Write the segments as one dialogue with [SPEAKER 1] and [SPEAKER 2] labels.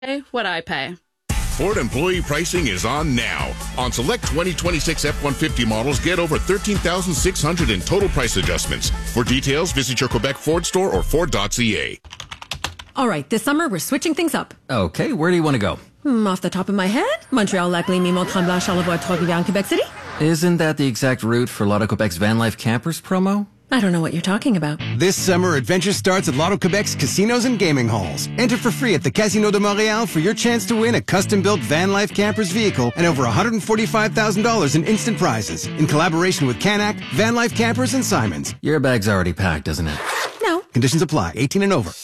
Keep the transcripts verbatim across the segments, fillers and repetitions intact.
[SPEAKER 1] Pay what I pay.
[SPEAKER 2] Ford employee pricing is on now. On select twenty twenty-six F one fifty models, get over thirteen thousand six hundred dollars in total price adjustments. For details, visit your Quebec Ford store or Ford dot C A.
[SPEAKER 3] All right, this summer we're switching things up.
[SPEAKER 4] Okay, where do you want to go?
[SPEAKER 3] Hmm, off the top of my head, Montreal, Lac Lémy, Mont-Tremblant, Charlevoix, Trois-Rivières, Quebec City.
[SPEAKER 4] Isn't that the exact route for Lotto Quebec's Van Life Campers promo?
[SPEAKER 3] I don't know what you're talking about.
[SPEAKER 5] This summer, adventure starts at Lotto Quebec's casinos and gaming halls. Enter for free at the Casino de Montréal for your chance to win a custom-built Van Life Campers vehicle and over one hundred forty-five thousand dollars in instant prizes in collaboration with Canac, Van Life Campers, and Simons.
[SPEAKER 4] Your bag's already packed, isn't it?
[SPEAKER 3] No.
[SPEAKER 5] Conditions apply. eighteen and over.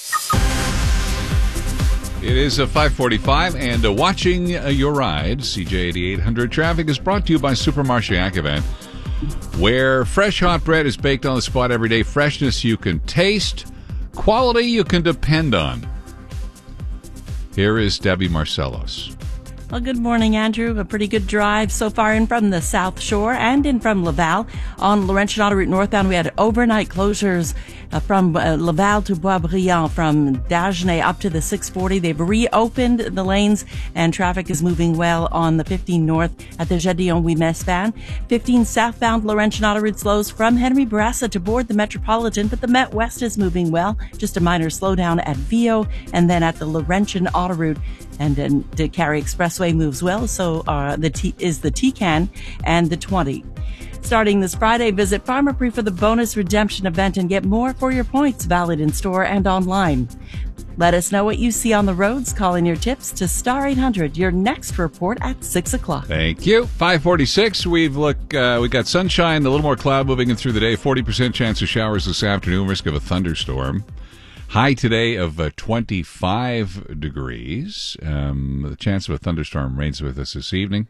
[SPEAKER 6] It is uh, five forty-five, and uh, watching uh, your ride, C J eighty-eight hundred Traffic is brought to you by Supermarché Acavant, where fresh hot bread is baked on the spot every day. Freshness you can taste, quality you can depend on. Here is Debbie Marcellos.
[SPEAKER 7] Well, good morning, Andrew. A pretty good drive so far in from the South Shore and in from Laval. On Laurentian Autoroute northbound, we had overnight closures uh, from uh, Laval to Boisbriand, from Dagenais up to the six forty. They've reopened the lanes, and traffic is moving well on the fifteen north at the Jadillon Ouimet span. fifteen southbound Laurentian Autoroute slows from Henry Bourassa to board the Metropolitan, but the Met West is moving well. Just a minor slowdown at Vio, and then at the Laurentian Autoroute. And then the Cary Expressway moves well, so uh, the T is the T C A N and the twenty. Starting this Friday, visit Pharmaprix for the bonus redemption event and get more for your points, valid in store and online. Let us know what you see on the roads. Call in your tips to Star eight hundred. Your next report at six o'clock.
[SPEAKER 6] Thank you. five forty-six. We've look. Uh, we got sunshine, a little more cloud moving in through the day. forty percent chance of showers this afternoon. Risk of a thunderstorm. High today of uh, twenty-five degrees. Um, the chance of a thunderstorm reigns with us this evening.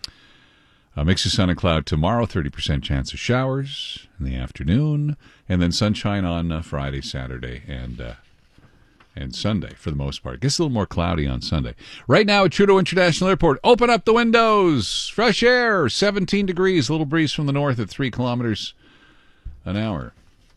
[SPEAKER 6] A mix of sun and cloud tomorrow. thirty percent chance of showers in the afternoon, and then sunshine on uh, Friday, Saturday, and uh, and Sunday for the most part. It gets a little more cloudy on Sunday. Right now at Trudeau International Airport, open up the windows. Fresh air, seventeen degrees. A little breeze from the north at three kilometers an hour.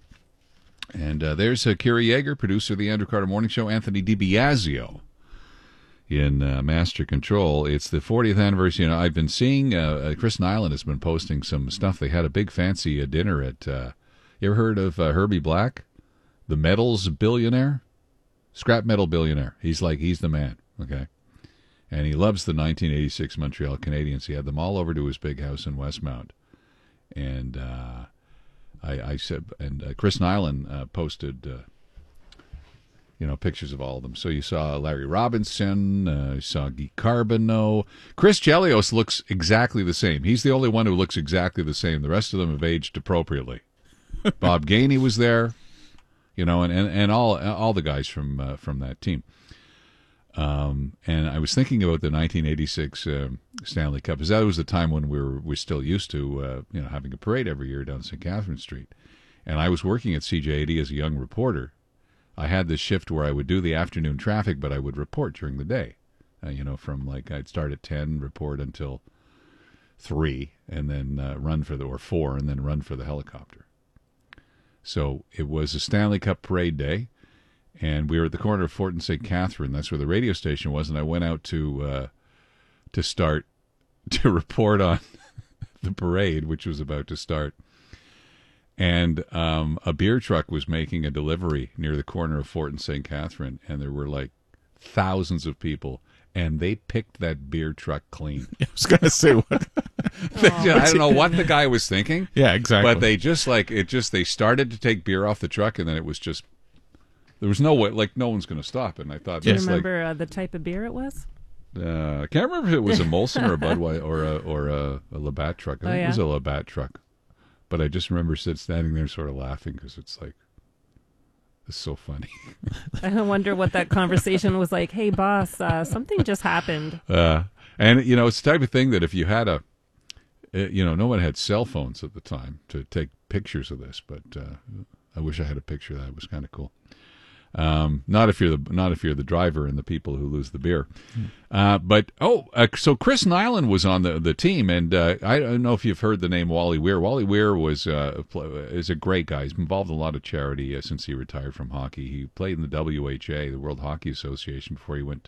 [SPEAKER 6] And uh, there's uh, Kira Yeager, producer of the Andrew Carter Morning Show, Anthony DiBiasio in uh, Master Control. It's the fortieth anniversary. You know, I've been seeing, uh, Chris Nyland has been posting some stuff. They had a big fancy uh, dinner at, uh, you ever heard of uh, Herbie Black? The metals billionaire? Scrap metal billionaire. He's like, he's the man, okay? And he loves the nineteen eighty-six Montreal Canadiens. He had them all over to his big house in Westmount. And, uh... I, I said, and uh, Chris Nyland uh, posted, uh, you know, pictures of all of them. So you saw Larry Robinson, uh, you saw Guy Carbonneau. Chris Chelios looks exactly the same. He's the only one who looks exactly the same. The rest of them have aged appropriately. Bob Gainey was there, you know, and, and, and all all the guys from uh, from that team. Um, and I was thinking about the nineteen eighty-six uh, Stanley Cup, because that was the time when we were we still used to uh, you know having a parade every year down Saint Catherine Street. And I was working at C J eighty as a young reporter. I had this shift where I would do the afternoon traffic, but I would report during the day. Uh, you know, from like I'd start at ten, report until three, and then uh, run for the or four, and then run for the helicopter. So it was a Stanley Cup parade day. And we were at the corner of Fort and Saint Catherine. That's where the radio station was. And I went out to uh, to start to report on the parade, which was about to start. And um, a beer truck was making a delivery near the corner of Fort and Saint Catherine. And there were like thousands of people. And they picked that beer truck clean.
[SPEAKER 8] I was going to say what.
[SPEAKER 6] They, I don't know what the guy was thinking.
[SPEAKER 8] Yeah, exactly.
[SPEAKER 6] But they just like it. Just they started to take beer off the truck, and then it was just. There was no way, like, no one's going to stop it. And I thought,
[SPEAKER 9] do you
[SPEAKER 6] that's
[SPEAKER 9] remember
[SPEAKER 6] like,
[SPEAKER 9] uh, the type of beer it was?
[SPEAKER 6] Uh, I can't remember if it was a Molson or a Budweiser or a or a, a Labatt truck. I
[SPEAKER 9] Oh,
[SPEAKER 6] think
[SPEAKER 9] yeah?
[SPEAKER 6] it was a Labatt truck. But I just remember sit standing there, sort of laughing, because it's like, it's so funny.
[SPEAKER 9] I wonder what that conversation was like. Hey, boss, uh, something just happened.
[SPEAKER 6] Uh, and you know, it's the type of thing that if you had a, uh, you know, no one had cell phones at the time to take pictures of this, but uh, I wish I had a picture of that. It was kind of cool. Um, not if you're the not if you're the driver and the people who lose the beer. Mm. Uh, but oh, uh, so Chris Nyland was on the the team, and uh, I don't know if you've heard the name Wally Weir. Wally Weir was uh, is a great guy. He's involved in a lot of charity uh, since he retired from hockey. He played in the W H A, the World Hockey Association, before he went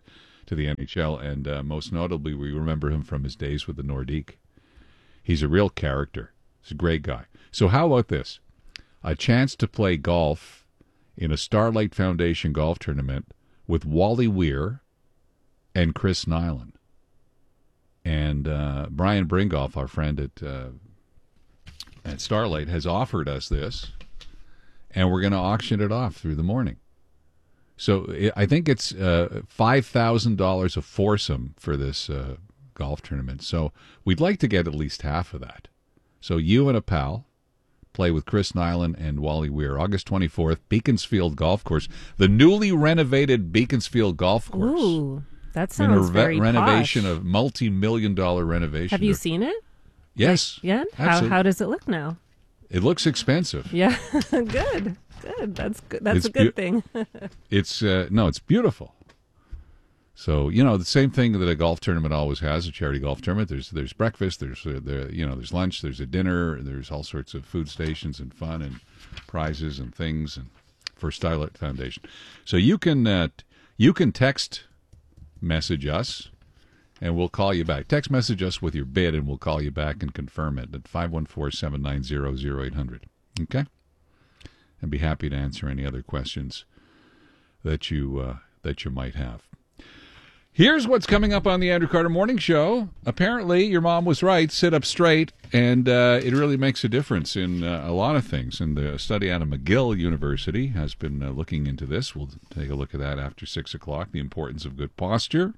[SPEAKER 6] to the N H L, and uh, most notably, we remember him from his days with the Nordique. He's a real character. He's a great guy. So how about this? A chance to play golf in a Starlight Foundation golf tournament with Wally Weir and Chris Nyland. And uh, Brian Bringoff, our friend at, uh, at Starlight, has offered us this, and we're going to auction it off through the morning. So I think it's uh, five thousand dollars a foursome for this uh, golf tournament. So we'd like to get at least half of that. So you and a pal play with Chris Nyland and Wally Weir, August twenty-fourth, Beaconsfield Golf Course, the newly renovated Beaconsfield Golf Course.
[SPEAKER 9] Ooh, that
[SPEAKER 6] Been a
[SPEAKER 9] sounds
[SPEAKER 6] re-
[SPEAKER 9] very
[SPEAKER 6] renovation,
[SPEAKER 9] posh.
[SPEAKER 6] a multi-million dollar renovation.
[SPEAKER 9] Have you
[SPEAKER 6] There-
[SPEAKER 9] seen it?
[SPEAKER 6] Yes.
[SPEAKER 9] Yeah. How
[SPEAKER 6] absolutely.
[SPEAKER 9] how does it look now?
[SPEAKER 6] It looks expensive.
[SPEAKER 9] Yeah. Good. Good. That's good. That's
[SPEAKER 6] It's
[SPEAKER 9] a good
[SPEAKER 6] beau-
[SPEAKER 9] thing.
[SPEAKER 6] It's uh, no, it's beautiful. So you know the same thing that a golf tournament always has, a charity golf tournament. There's there's breakfast, there's uh, the you know there's lunch, there's a dinner, there's all sorts of food stations and fun and prizes and things and for Starlight Foundation. So you can uh, you can text message us and we'll call you back. Text message us with your bid and we'll call you back and confirm it at five one four, seven nine zero, zero eight hundred. Okay? And be happy to answer any other questions that you uh, that you might have. Here's what's coming up on the Andrew Carter Morning Show. Apparently, your mom was right. Sit up straight, and uh, it really makes a difference in uh, a lot of things. And the study out of McGill University has been uh, looking into this. We'll take a look at that after six o'clock. The importance of good posture.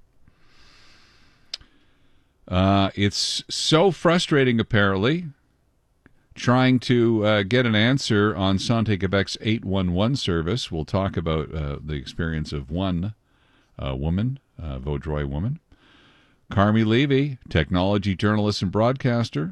[SPEAKER 6] Uh, it's so frustrating, apparently, trying to uh, get an answer on Santé Quebec's eight one one service. We'll talk about uh, the experience of one uh, woman, uh, Vaudreuil woman. Carmi Levy, technology journalist and broadcaster.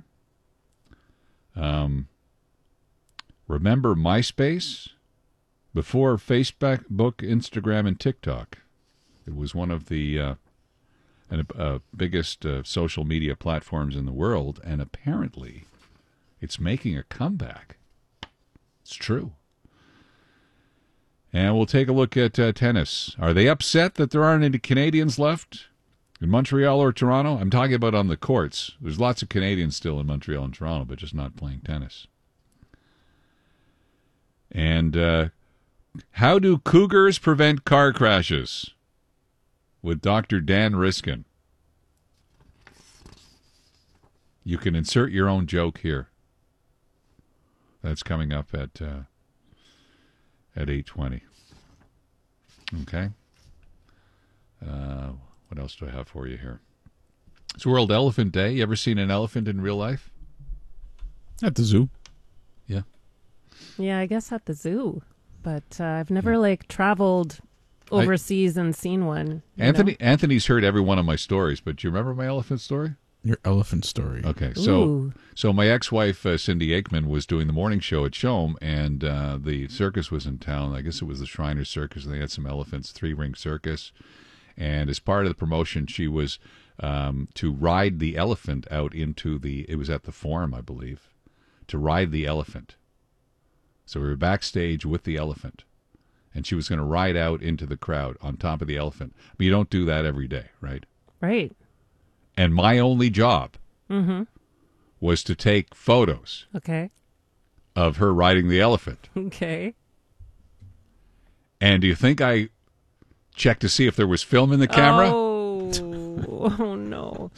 [SPEAKER 6] Um, remember MySpace? Before Facebook, Instagram, and TikTok. It was one of the uh, and, uh, biggest uh, social media platforms in the world, and apparently it's making a comeback. It's true. And we'll take a look at uh, tennis. Are they upset that there aren't any Canadians left in Montreal or Toronto? I'm talking about on the courts. There's lots of Canadians still in Montreal and Toronto, but just not playing tennis. And uh, how do cougars prevent car crashes? With Doctor Dan Riskin. You can insert your own joke here. That's coming up at uh, at eight twenty. Okay. Uh, what else do I have for you here? It's World Elephant Day. You ever seen an elephant in real life?
[SPEAKER 1] At the zoo.
[SPEAKER 6] Yeah.
[SPEAKER 9] Yeah, I guess at the zoo, but uh, I've never like traveled overseas I, and seen one.
[SPEAKER 6] Anthony
[SPEAKER 9] know?
[SPEAKER 6] Anthony's heard every one of my stories, but do you remember my elephant story?
[SPEAKER 1] Your elephant story.
[SPEAKER 6] Okay, so
[SPEAKER 9] Ooh.
[SPEAKER 6] so my ex-wife uh, Cindy Aikman was doing the morning show at Shome, and uh, the circus was in town. I guess it was the Shriners Circus, and they had some elephants, three-ring circus. And as part of the promotion, she was um, to ride the elephant out into the. It was at the Forum, I believe, to ride the elephant. So we were backstage with the elephant, and she was going to ride out into the crowd on top of the elephant. But you don't do that every day, right?
[SPEAKER 9] Right.
[SPEAKER 6] And my only job
[SPEAKER 9] Mm-hmm.
[SPEAKER 6] was to take photos
[SPEAKER 9] Okay.
[SPEAKER 6] of her riding the elephant.
[SPEAKER 9] Okay.
[SPEAKER 6] And do you think I checked to see if there was film in the camera?
[SPEAKER 9] Oh, oh no.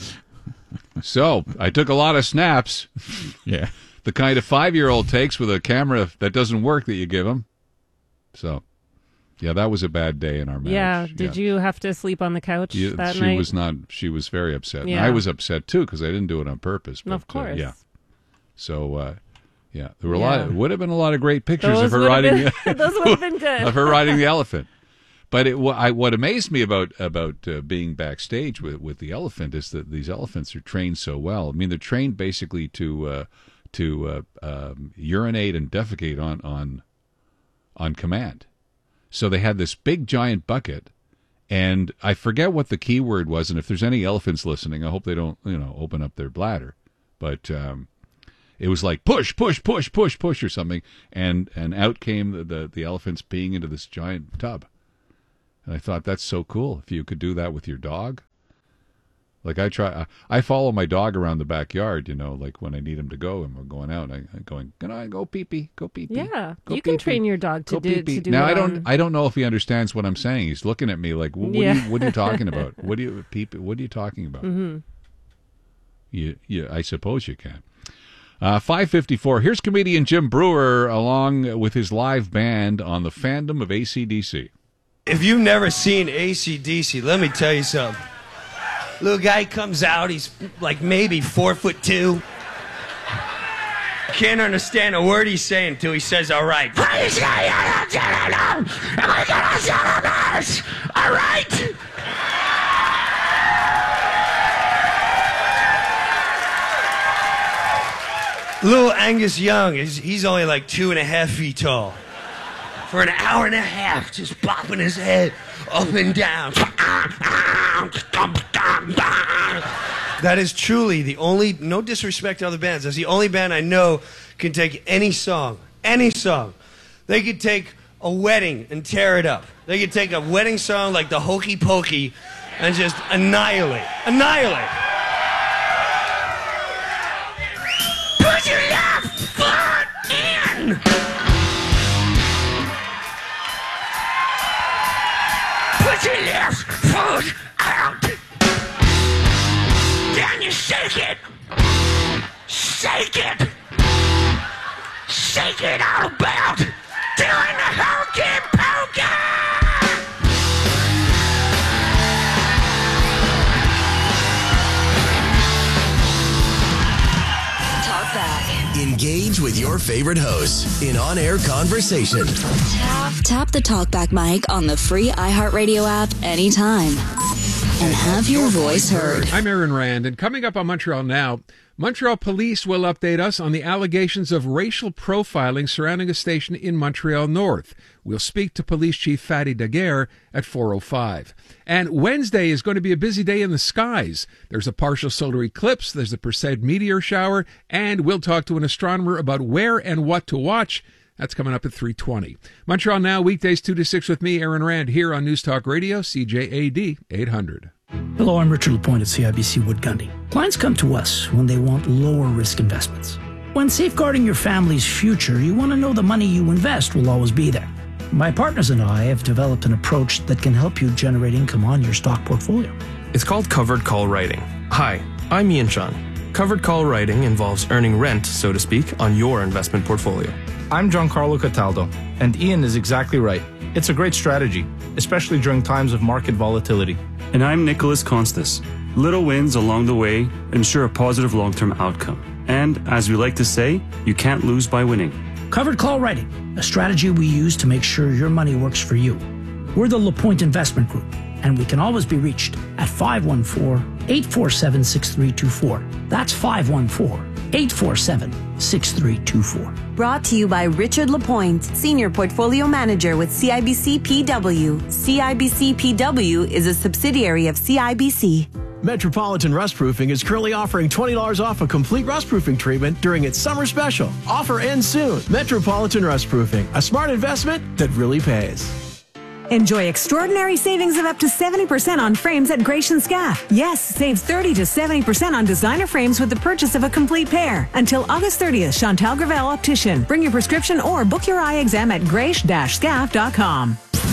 [SPEAKER 6] So I took a lot of snaps,
[SPEAKER 1] Yeah.
[SPEAKER 6] the kind of five-year-old takes with a camera that doesn't work that you give them. So, yeah, that was a bad day in our marriage.
[SPEAKER 9] Yeah. Did you have to sleep on the couch
[SPEAKER 6] You-
[SPEAKER 9] that
[SPEAKER 6] she
[SPEAKER 9] night?
[SPEAKER 6] was not. She was very upset. And
[SPEAKER 9] Yeah.
[SPEAKER 6] I was upset too because I didn't do it on purpose. But,
[SPEAKER 9] Of
[SPEAKER 6] uh,
[SPEAKER 9] course.
[SPEAKER 6] yeah. So, uh, yeah, there were a
[SPEAKER 9] Yeah.
[SPEAKER 6] lot. Of, would have been a lot of great pictures
[SPEAKER 9] Those
[SPEAKER 6] of her
[SPEAKER 9] would have
[SPEAKER 6] riding.
[SPEAKER 9] been- those would have been good.
[SPEAKER 6] of her riding the elephant. But it, what, I, what amazed me about about uh, being backstage with, with the elephant is that these elephants are trained so well. I mean, they're trained basically to uh, to uh, um, urinate and defecate on on on command. So they had this big giant bucket, and I forget what the key word was. And if there's any elephants listening, I hope they don't you know open up their bladder. But um, it was like push, push, push, push, push, or something, and and out came the the, the elephants peeing into this giant tub. And I thought, that's so cool if you could do that with your dog. Like I try, I follow my dog around the backyard, you know, like when I need him to go and we're going out, I, I'm going, can I go pee pee, go pee pee?
[SPEAKER 9] Yeah,
[SPEAKER 6] go
[SPEAKER 9] you can
[SPEAKER 6] pee-pee.
[SPEAKER 9] train your dog to
[SPEAKER 6] Go
[SPEAKER 9] do
[SPEAKER 6] pee-pee.
[SPEAKER 9] to do.
[SPEAKER 6] Now
[SPEAKER 9] it
[SPEAKER 6] I don't,
[SPEAKER 9] on-
[SPEAKER 6] I don't know if he understands what I'm saying. He's looking at me like, what,
[SPEAKER 9] Yeah.
[SPEAKER 6] are, you, what are you talking about? What do you pee pee? What are you talking about?
[SPEAKER 9] Mhm.
[SPEAKER 6] You, you, I suppose you can. Uh, five fifty-four. Here's comedian Jim Brewer along with his live band on the fandom of A C D C.
[SPEAKER 8] If you've never seen A C D C, let me tell you something. Little guy comes out, he's like maybe four foot two. Can't understand a word he's saying until he says, all right. All right. Little Angus Young, is he's only like two and a half feet tall. For an hour and a half, just bopping his head up and down. That is truly the only, no disrespect to other bands, that's the only band I know can take any song, any song. They could take a wedding and tear it up. They could take a wedding song like the Hokey Pokey and just annihilate, annihilate. Put your left foot in! Put your left foot out. Then you shake it. Shake it. Shake it all about. Doing the hokey pokey.
[SPEAKER 10] Talk back.
[SPEAKER 11] Engage with your favorite hosts in on-air conversation.
[SPEAKER 10] Tap, tap the talkback mic on the free iHeartRadio app anytime. And have your voice heard.
[SPEAKER 12] I'm Aaron Rand, and coming up on Montreal Now, Montreal Police will update us on the allegations of racial profiling surrounding a station in Montreal North. We'll speak to Police Chief Fadi Daguerre at four oh five. And Wednesday is going to be a busy day in the skies. There's a partial solar eclipse, there's a Perseid meteor shower, and we'll talk to an astronomer about where and what to watch. That's coming up at three twenty. Montreal Now, weekdays two to six with me, Aaron Rand, here on News Talk Radio, C J A D eight hundred.
[SPEAKER 13] Hello, I'm Richard Lapointe at C I B C Wood Gundy. Clients come to us when they want lower risk investments. When safeguarding your family's future, you want to know the money you invest will always be there. My partners and I have developed an approach that can help you generate income on your stock portfolio.
[SPEAKER 14] It's called covered call writing. Hi, I'm Ian Chun. Covered call writing involves earning rent, so to speak, on your investment portfolio.
[SPEAKER 15] I'm Giancarlo Cataldo, and Ian is exactly right. It's a great strategy, especially during times of market volatility.
[SPEAKER 16] And I'm Nicholas Constas. Little wins along the way ensure a positive long-term outcome. And as we like to say, you can't lose by winning.
[SPEAKER 13] Covered call writing, a strategy we use to make sure your money works for you. We're the LaPointe Investment Group, and we can always be reached at five one four, eight four seven, six three two four. That's five one four, eight four seven, six three two four.
[SPEAKER 17] Brought to you by Richard Lapointe, Senior Portfolio Manager with C I B C P W. C I B C P W is a subsidiary of C I B C.
[SPEAKER 18] Metropolitan Rust Proofing is currently offering twenty dollars off a complete rust proofing treatment during its summer special. Offer ends soon. Metropolitan Rust Proofing, a smart investment that really pays.
[SPEAKER 19] Enjoy extraordinary savings of up to seventy percent on frames at Gratian Scaff. Yes, save thirty to seventy percent on designer frames with the purchase of a complete pair. Until August thirtieth, Chantal Gravel Optician. Bring your prescription or book your eye exam at grace dash scaff dot com.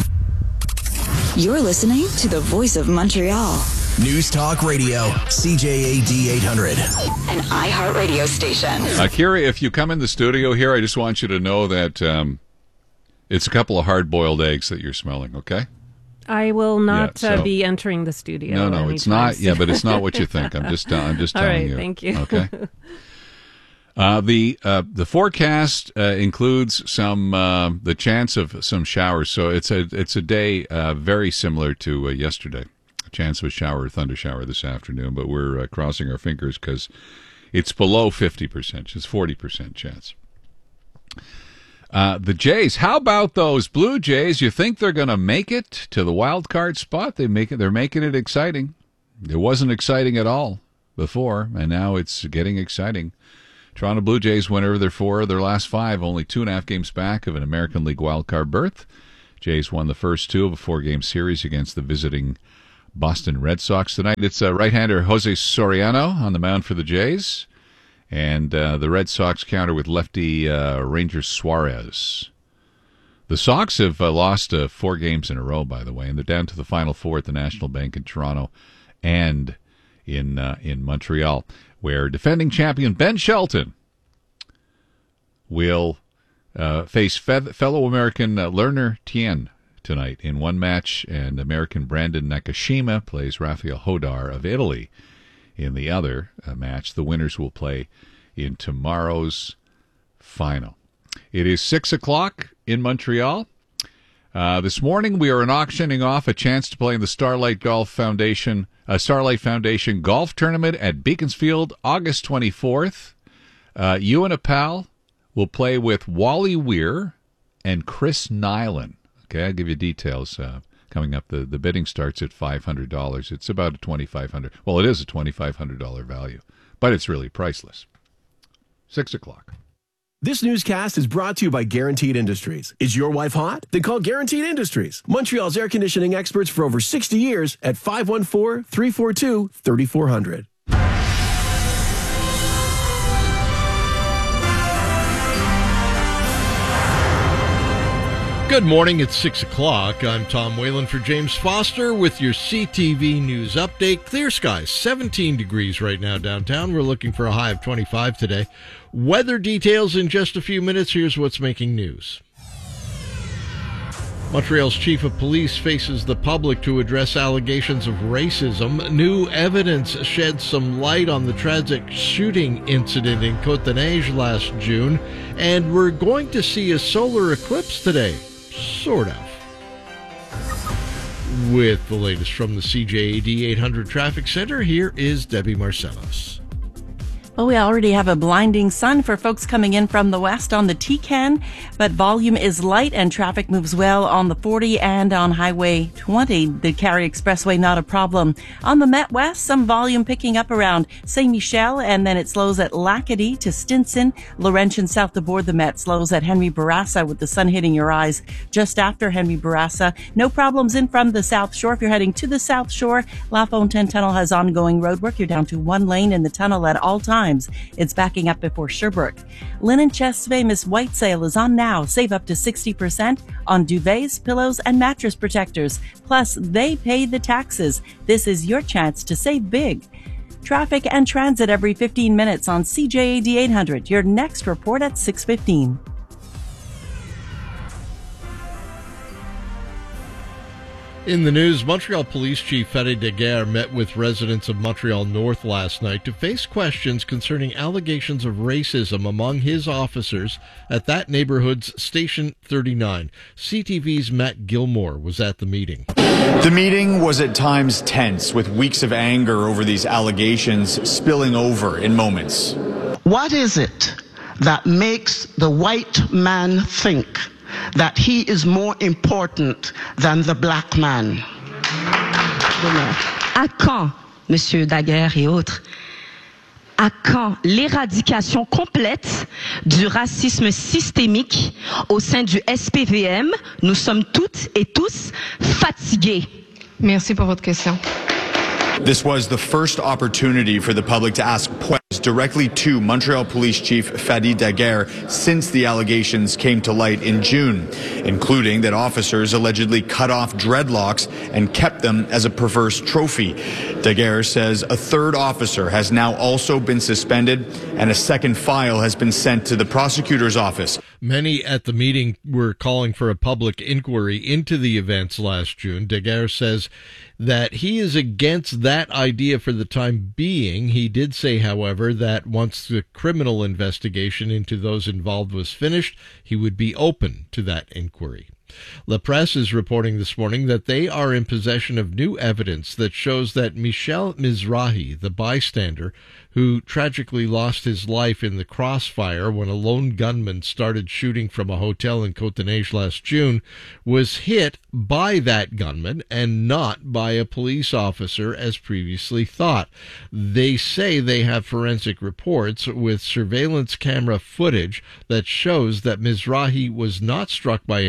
[SPEAKER 10] You're listening to the Voice of Montreal.
[SPEAKER 11] News Talk Radio, C J A D eight hundred.
[SPEAKER 10] An iHeartRadio station.
[SPEAKER 6] Uh, Kira, if you come in the studio here, I just want you to know that um, it's a couple of hard-boiled eggs that you're smelling, okay?
[SPEAKER 9] I will not
[SPEAKER 6] Yeah, so-
[SPEAKER 9] uh, be entering the studio.
[SPEAKER 6] No, no, it's
[SPEAKER 9] anytime
[SPEAKER 6] not.
[SPEAKER 9] soon.
[SPEAKER 6] Yeah, but it's not what you think. I'm just, uh, I'm just
[SPEAKER 9] All
[SPEAKER 6] telling
[SPEAKER 9] right,
[SPEAKER 6] you.
[SPEAKER 9] thank you.
[SPEAKER 6] Okay. Uh, the uh, the forecast uh, includes some uh, the chance of some showers. So it's a it's a day uh, very similar to uh, yesterday. A chance of a shower or thunder shower this afternoon, but we're uh, crossing our fingers because it's below fifty percent. It's forty percent chance. Uh, the Jays. How about those Blue Jays? You think they're going to make it to the wild card spot? They make it. They're making it exciting. It wasn't exciting at all before, and now it's getting exciting. Toronto Blue Jays winner of their four of their last five, only two and a half games back of an American League wildcard berth. Jays won the first two of a four-game series against the visiting Boston Red Sox tonight. It's uh, right-hander Jose Soriano on the mound for the Jays, and uh, the Red Sox counter with lefty uh, Ranger Suarez. The Sox have uh, lost uh, four games in a row, by the way, and they're down to the final four at the National Bank in Toronto and in uh, in Montreal, where defending champion Ben Shelton will uh, face fe- fellow American uh, Lerner Tien tonight in one match, and American Brandon Nakashima plays Rafael Hodar of Italy in the other uh, match. The winners will play in tomorrow's final. It is six o'clock in Montreal. Uh, this morning we are auctioning off a chance to play in the Starlight Golf Foundation, uh, Starlight Foundation Golf Tournament at Beaconsfield, August twenty-fourth. Uh, you and a pal will play with Wally Weir and Chris Nyland. Okay, I'll give you details uh, coming up. The, the bidding starts at five hundred dollars. It's about a twenty-five hundred dollars. Well, it is a twenty-five hundred dollars value, but it's really priceless. Six o'clock.
[SPEAKER 18] This newscast is brought to you by Guaranteed Industries. Is your wife hot? Then call Guaranteed Industries, Montreal's air conditioning experts for over sixty years at five one four, three four two, three four zero zero.
[SPEAKER 20] Good morning. It's six o'clock. I'm Tom Whalen for James Foster with your C T V News update. Clear skies, seventeen degrees right now downtown. We're looking for a high of twenty-five today. Weather details in just a few minutes. Here's what's making news. Montreal's chief of police faces the public to address allegations of racism. New evidence sheds some light on the tragic shooting incident in Côte-des-Neiges last June. And we're going to see a solar eclipse today. Sort of. With the latest from the C J A D eight hundred Traffic Center, here is Debbie Marcellos.
[SPEAKER 7] Well, we already have a blinding sun for folks coming in from the west on the T C A N, but volume is light and traffic moves well on the forty and on Highway twenty. The Cary Expressway, not a problem. On the Met West, some volume picking up around Saint Michel, and then it slows at Lacadie to Stinson. Laurentian south aboard the Met slows at Henry Bourassa with the sun hitting your eyes just after Henry Bourassa. No problems in from the South Shore. If you're heading to the South Shore, La Fontaine Tunnel has ongoing road work. You're down to one lane in the tunnel at all times. It's backing up before Sherbrooke. Linen Chest's famous white sale is on now. Save up to sixty percent on duvets, pillows, and mattress protectors. Plus, they pay the taxes. This is your chance to save big. Traffic and transit every fifteen minutes on C J A D eight hundred. Your next report at six fifteen.
[SPEAKER 20] In the news, Montreal Police Chief Fadi Daguerre met with residents of Montreal North last night to face questions concerning allegations of racism among his officers at that neighborhood's Station thirty-nine. C T V's Matt Gilmore was at the meeting.
[SPEAKER 21] The meeting was at times tense, with weeks of anger over these allegations spilling over in moments.
[SPEAKER 22] What is it that makes the white man think that he is more important than the black man?
[SPEAKER 23] À quand, Monsieur Daguerre et autres, à quand l'éradication complète du racisme systémique au sein du S P V M? Nous sommes toutes et tous fatigués.
[SPEAKER 24] Merci pour votre question.
[SPEAKER 21] This was the first opportunity for the public to ask questions directly to Montreal Police Chief Fadi Daguerre since the allegations came to light in June, including that officers allegedly cut off dreadlocks and kept them as a perverse trophy. Daguerre says a third officer has now also been suspended and a second file has been sent to the prosecutor's office.
[SPEAKER 20] Many at the meeting were calling for a public inquiry into the events last June. Daguerre says that he is against that idea for the time being. He did say, however, that once the criminal investigation into those involved was finished, he would be open to that inquiry. La Presse is reporting this morning that they are in possession of new evidence that shows that Michel Mizrahi, the bystander who tragically lost his life in the crossfire when a lone gunman started shooting from a hotel in Côte-des-Neiges last June, was hit by that gunman and not by a police officer as previously thought. They say they have forensic reports with surveillance camera footage that shows that Mizrahi was not struck by any bullets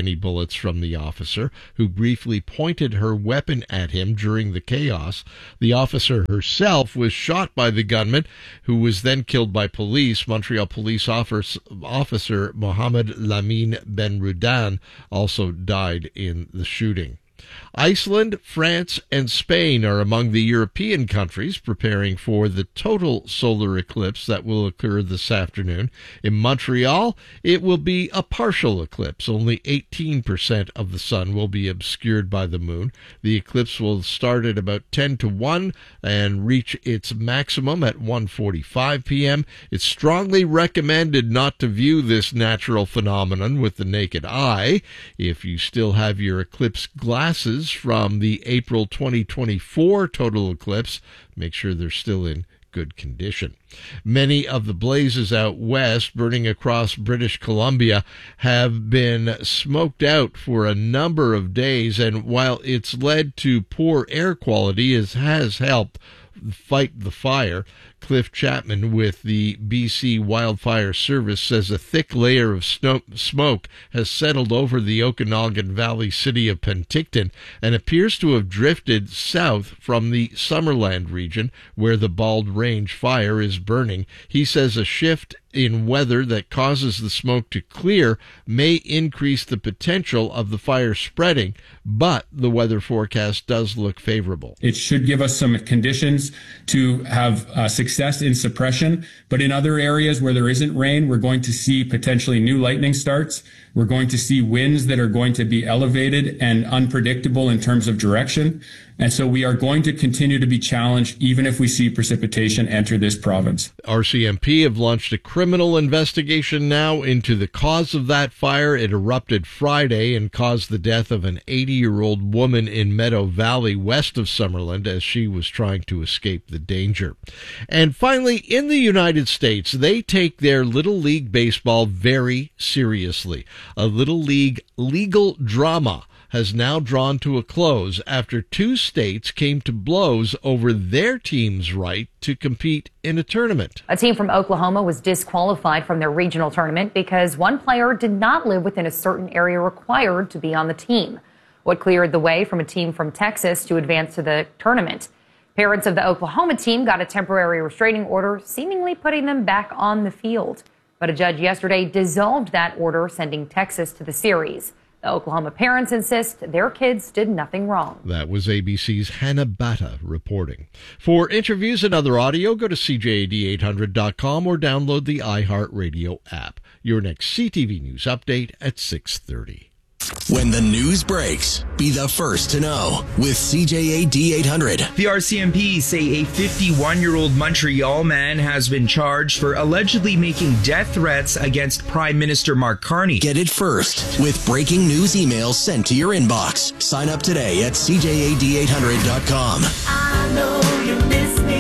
[SPEAKER 20] bullets from the officer, who briefly pointed her weapon at him during the chaos. The officer herself was shot by the gunman, who was then killed by police. Montreal police officer, officer Mohamed Lamine Benroudan also died in the shooting. Iceland, France, and Spain are among the European countries preparing for the total solar eclipse that will occur this afternoon. In Montreal, it will be a partial eclipse. Only eighteen percent of the sun will be obscured by the moon. The eclipse will start at about ten to one and reach its maximum at one forty-five p.m. It's strongly recommended not to view this natural phenomenon with the naked eye. If you still have your eclipse glasses from the April twenty twenty-four total eclipse, make sure they're still in good condition. Many of the blazes out west burning across British Columbia have been smoked out for a number of days, and while it's led to poor air quality, it has helped fight the fire. Cliff Chapman with the B C Wildfire Service says a thick layer of snow- smoke has settled over the Okanagan Valley city of Penticton and appears to have drifted south from the Summerland region where the Bald Range fire is burning. He says a shift in weather that causes the smoke to clear may increase the potential of the fire spreading, but the weather forecast does look favorable.
[SPEAKER 2] It should give us some conditions to have uh, success in suppression, but in other areas where there isn't rain, we're going to see potentially new lightning starts. We're going to see winds that are going to be elevated and unpredictable in terms of direction. And so we are going to continue to be challenged even if we see precipitation enter this province.
[SPEAKER 20] R C M P have launched a criminal investigation now into the cause of that fire. It erupted Friday and caused the death of an eighty-year-old woman in Meadow Valley west of Summerland as she was trying to escape the danger. And finally, in the United States, they take their Little League Baseball very seriously. A Little League legal drama has now drawn to a close after two states came to blows over their team's right to compete in a tournament.
[SPEAKER 3] A team from Oklahoma was disqualified from their regional tournament because one player did not live within a certain area required to be on the team. What cleared the way from a team from Texas to advance to the tournament. Parents of the Oklahoma team got a temporary restraining order, seemingly putting them back on the field. But a judge yesterday dissolved that order, sending Texas to the series. The Oklahoma parents insist their kids did nothing wrong.
[SPEAKER 20] That was A B C's Hannah Batta reporting. For interviews and other audio, go to C J A D eight hundred dot com or download the iHeartRadio app. Your next C T V News update at six thirty.
[SPEAKER 11] When the news breaks, be the first to know with C J A D eight hundred.
[SPEAKER 4] The R C M P say a fifty-one-year-old Montreal man has been charged for allegedly making death threats against Prime Minister Mark Carney.
[SPEAKER 11] Get it first with breaking news emails sent to your inbox. Sign up today at C J A D eight hundred dot com.
[SPEAKER 5] I know you miss me.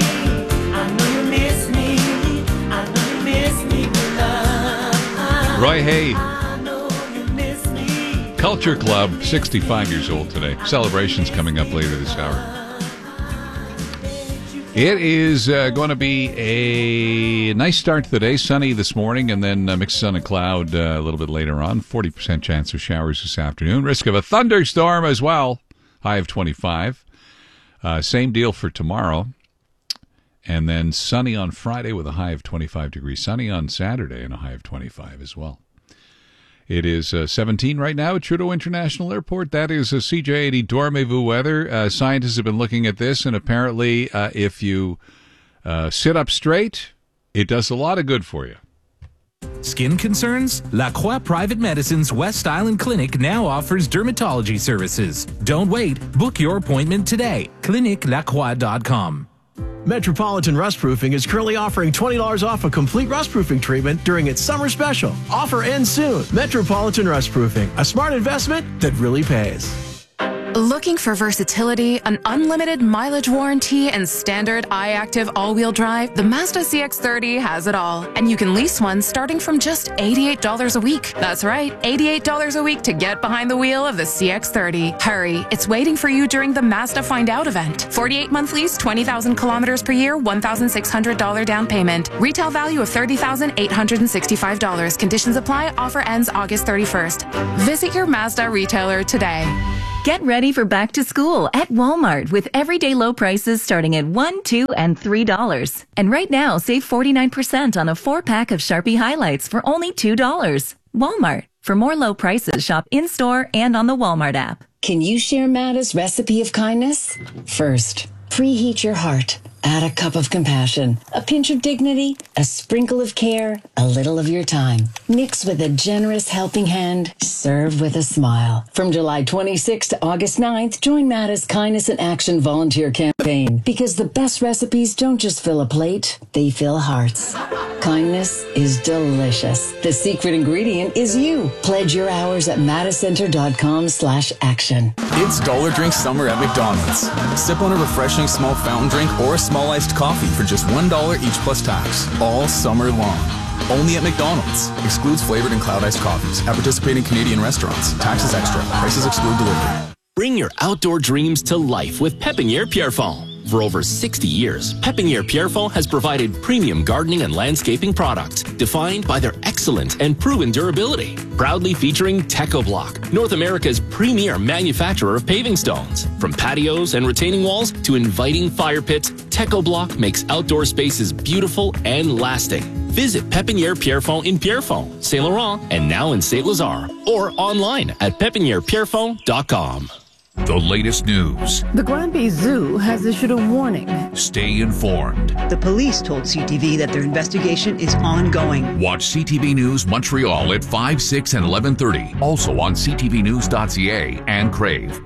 [SPEAKER 5] I know you miss me. I know you miss me with love.
[SPEAKER 6] Roy Hay. Culture Club, sixty-five years old today. Celebrations coming up later this hour. It is uh, going to be a nice start to the day. Sunny this morning and then uh, mixed sun and cloud uh, a little bit later on. forty percent chance of showers this afternoon. Risk of a thunderstorm as well. High of twenty-five. Uh, same deal for tomorrow. And then sunny on Friday with a high of twenty-five degrees. Sunny on Saturday and a high of twenty-five as well. It is uh, seventeen right now at Trudeau International Airport. That is a C J eighty Dormez-vous weather. Uh, scientists have been looking at this, and apparently uh, if you uh, sit up straight, it does a lot of good for you.
[SPEAKER 25] Skin concerns? La Croix Private Medicine's West Island Clinic now offers dermatology services. Don't wait. Book your appointment today. clinic la croix dot com.
[SPEAKER 18] Metropolitan Rust Proofing is currently offering twenty dollars off a complete rust proofing treatment during its summer special. Offer ends soon. Metropolitan Rust Proofing, a smart investment that really pays.
[SPEAKER 1] Looking for versatility, an unlimited mileage warranty, and standard iActive all-wheel drive? The Mazda C X thirty has it all. And you can lease one starting from just eighty-eight dollars a week. That's right, eighty-eight dollars a week to get behind the wheel of the C X thirty. Hurry, it's waiting for you during the Mazda Find Out event. forty-eight month lease, twenty thousand kilometers per year, one thousand six hundred dollars down payment. Retail value of thirty thousand eight hundred sixty-five dollars. Conditions apply. Offer ends August thirty-first. Visit your Mazda retailer today.
[SPEAKER 8] Get ready for back to school at Walmart with everyday low prices starting at one, two, and three dollars. And right now, save forty-nine percent on a four pack of Sharpie highlights for only two dollars. Walmart. For more low prices, shop in store and on the Walmart app.
[SPEAKER 12] Can you share Mada's recipe of kindness? First, preheat your heart. Add a cup of compassion, a pinch of dignity, a sprinkle of care, a little of your time. Mix with a generous helping hand. Serve with a smile. From July twenty-sixth to August ninth, join Mada's Kindness in Action volunteer campaign. Because the best recipes don't just fill a plate, they fill hearts. Kindness is delicious. The secret ingredient is you. Pledge your hours at madacenter.com slash action.
[SPEAKER 14] It's Dollar Drink Summer at McDonald's. Sip on a refreshing small fountain drink or a small iced coffee for just one dollar each plus tax. All summer long. Only at McDonald's. Excludes flavored and cloud iced coffees. At participating Canadian restaurants. Taxes extra. Prices exclude delivery.
[SPEAKER 11] Bring your outdoor dreams to life with Pépinière Pierrefonds. For over sixty years, Pépinière Pierrefonds has provided premium gardening and landscaping products defined by their excellent and proven durability. Proudly featuring TechoBlock, North America's premier manufacturer of paving stones. From patios and retaining walls to inviting fire pits, TechoBlock makes outdoor spaces beautiful and lasting. Visit Pépinière Pierrefonds in Pierrefonds, Saint Laurent, and now in Saint Lazare, or online at pépinière pierrefonds dot com.
[SPEAKER 15] The latest news.
[SPEAKER 26] The Granby Zoo has issued a warning.
[SPEAKER 15] Stay informed.
[SPEAKER 27] The police told C T V that their investigation is ongoing.
[SPEAKER 15] Watch C T V News Montreal at five, six, and eleven thirty. Also on c t v news dot c a and Crave.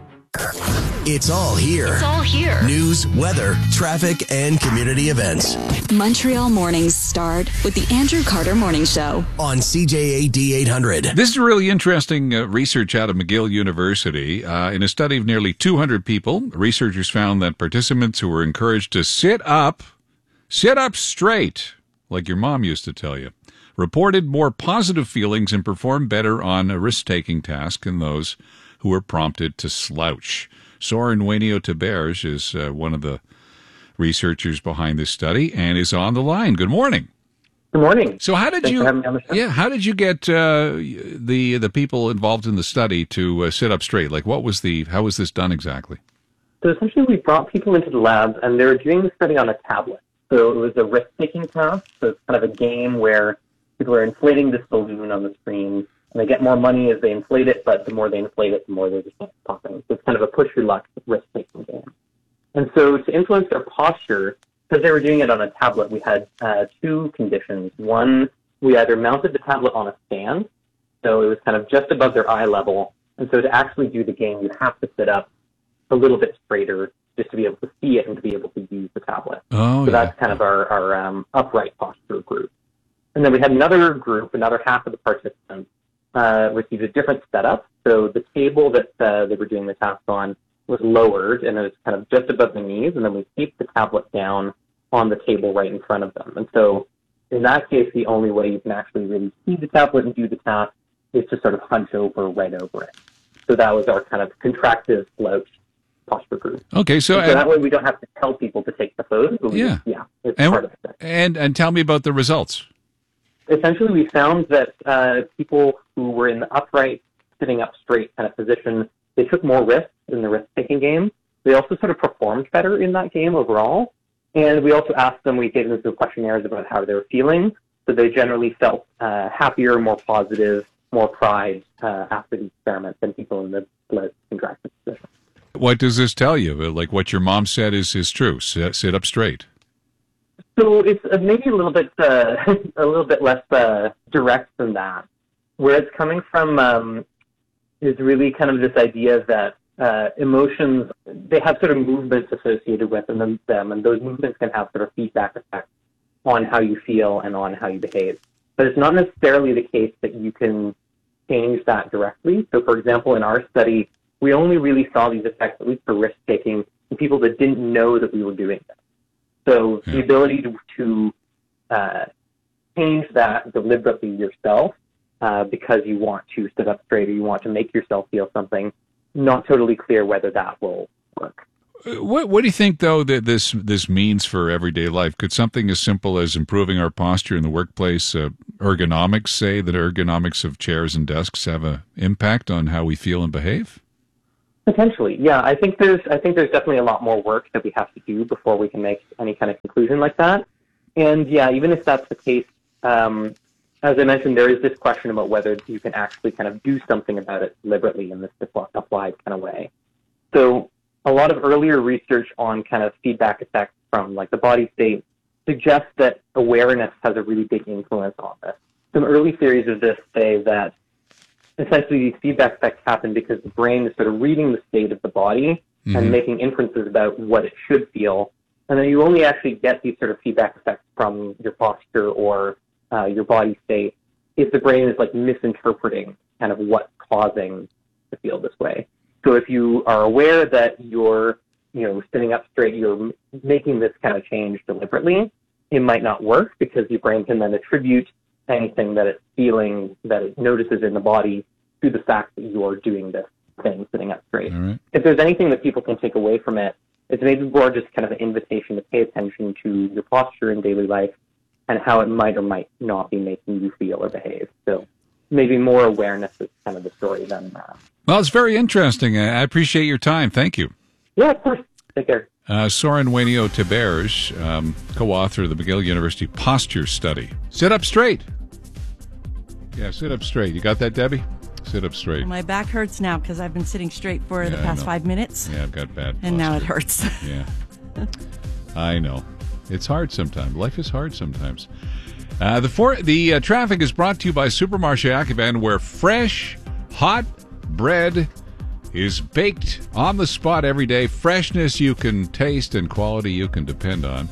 [SPEAKER 11] It's all here.
[SPEAKER 10] It's all here.
[SPEAKER 11] News, weather, traffic, and community events.
[SPEAKER 10] Montreal mornings start with the Andrew Carter Morning Show
[SPEAKER 11] on C J A D eight hundred.
[SPEAKER 6] This is really interesting uh, research out of McGill University. Uh, in a study of nearly two hundred people, researchers found that participants who were encouraged to sit up, sit up straight, like your mom used to tell you, reported more positive feelings and performed better on a risk-taking task than those who were prompted to slouch. Soren Wainio-Taberge is uh, one of the researchers behind this study and is on the line. Good morning.
[SPEAKER 28] Good morning.
[SPEAKER 6] So how did
[SPEAKER 28] Thanks
[SPEAKER 6] you?
[SPEAKER 28] for having me on the show.
[SPEAKER 6] Yeah, how did you get uh, the the people involved in the study to uh, sit up straight? Like, what was the? How was this done exactly?
[SPEAKER 28] So essentially, we brought people into the lab, and they were doing the study on a tablet. So it was a risk-taking task. So it's kind of a game where people are inflating this balloon on the screen. And they get more money as they inflate it, but the more they inflate it, the more they just keep popping. So it's kind of a push your luck risk-taking game. And so to influence their posture, because they were doing it on a tablet, we had uh, two conditions. One, we either mounted the tablet on a stand, so it was kind of just above their eye level. And so to actually do the game, you have to sit up a little bit straighter just to be able to see it and to be able to use the tablet.
[SPEAKER 6] Oh,
[SPEAKER 28] so
[SPEAKER 6] yeah.
[SPEAKER 28] that's kind of our, our um, upright posture group. And then we had another group, another half of the participants, Uh, received a different setup. So the table that uh, they were doing the task on was lowered, and it was kind of just above the knees, and then we taped the tablet down on the table right in front of them. And so in that case, the only way you can actually really see the tablet and do the task is to sort of hunch over right over it. So that was our kind of contractive slouch posture group.
[SPEAKER 6] Okay, so,
[SPEAKER 28] and so
[SPEAKER 6] and,
[SPEAKER 28] that way we don't have to tell people to take the pose, but we
[SPEAKER 6] Yeah.
[SPEAKER 28] just, yeah, it's
[SPEAKER 6] and,
[SPEAKER 28] part of it.
[SPEAKER 6] and and tell me about the results.
[SPEAKER 28] Essentially, we found that uh, people who were in the upright, sitting up straight kind of position, they took more risks in the risk-taking game. They also sort of performed better in that game overall. And we also asked them, we gave them some questionnaires about how they were feeling. So they generally felt uh, happier, more positive, more pride uh, after the experiment than people in the split contracted position.
[SPEAKER 6] What does this tell you? Like what your mom said is, is true. Sit, sit up straight.
[SPEAKER 28] So it's uh, maybe a little bit uh, a little bit less uh, direct than that. Where it's coming from um, is really kind of this idea that uh, emotions, they have sort of movements associated with them, them, and those movements can have sort of feedback effects on how you feel and on how you behave. But it's not necessarily the case that you can change that directly. So, for example, in our study, we only really saw these effects, at least for risk-taking, in people that didn't know that we were doing this. So yeah. the ability to, to uh, change that deliberately yourself uh, because you want to sit up straight or you want to make yourself feel something, not totally clear whether that will work.
[SPEAKER 6] What What do you think, though, that this this means for everyday life? Could something as simple as improving our posture in the workplace, uh, ergonomics, say that ergonomics of chairs and desks have an impact on how we feel and behave?
[SPEAKER 28] Potentially, yeah. I think there's I think there's definitely a lot more work that we have to do before we can make any kind of conclusion like that. And yeah, even if that's the case, um, as I mentioned, there is this question about whether you can actually kind of do something about it deliberately in this applied kind of way. So a lot of earlier research on kind of feedback effects from like the body state suggests that awareness has a really big influence on this. Some early theories of this say that essentially these feedback effects happen because the brain is sort of reading the state of the body mm-hmm. and making inferences about what it should feel. And then you only actually get these sort of feedback effects from your posture or uh, your body state if the brain is like misinterpreting kind of what's causing to feel this way. So if you are aware that you're, you know, sitting up straight, you're making this kind of change deliberately, it might not work because your brain can then attribute anything that it's feeling, that it notices in the body to the fact that you're doing this thing, sitting up straight.
[SPEAKER 6] All right.
[SPEAKER 28] If there's anything that people can take away from it, it's maybe more just kind of an invitation to pay attention to your posture in daily life and how it might or might not be making you feel or behave. So maybe more awareness is kind of the story than that.
[SPEAKER 6] Well, it's very interesting. I appreciate your time. Thank you.
[SPEAKER 28] Yeah, of course. Take care.
[SPEAKER 6] Uh, Soren Wainio-Tiberge, um, co-author of the McGill University Posture Study. Sit up straight. Yeah, sit up straight. You got that, Debbie? Sit up straight.
[SPEAKER 7] My back hurts now because I've been sitting straight for
[SPEAKER 6] yeah,
[SPEAKER 7] the past five minutes.
[SPEAKER 6] Yeah, I've got bad
[SPEAKER 7] And
[SPEAKER 6] posture.
[SPEAKER 7] now it hurts.
[SPEAKER 6] Yeah. I know. It's hard sometimes. Life is hard sometimes. Uh, the for, the uh, traffic is brought to you by Supermarché Ativan, where fresh, hot bread is baked on the spot every day. Freshness you can taste and quality you can depend on.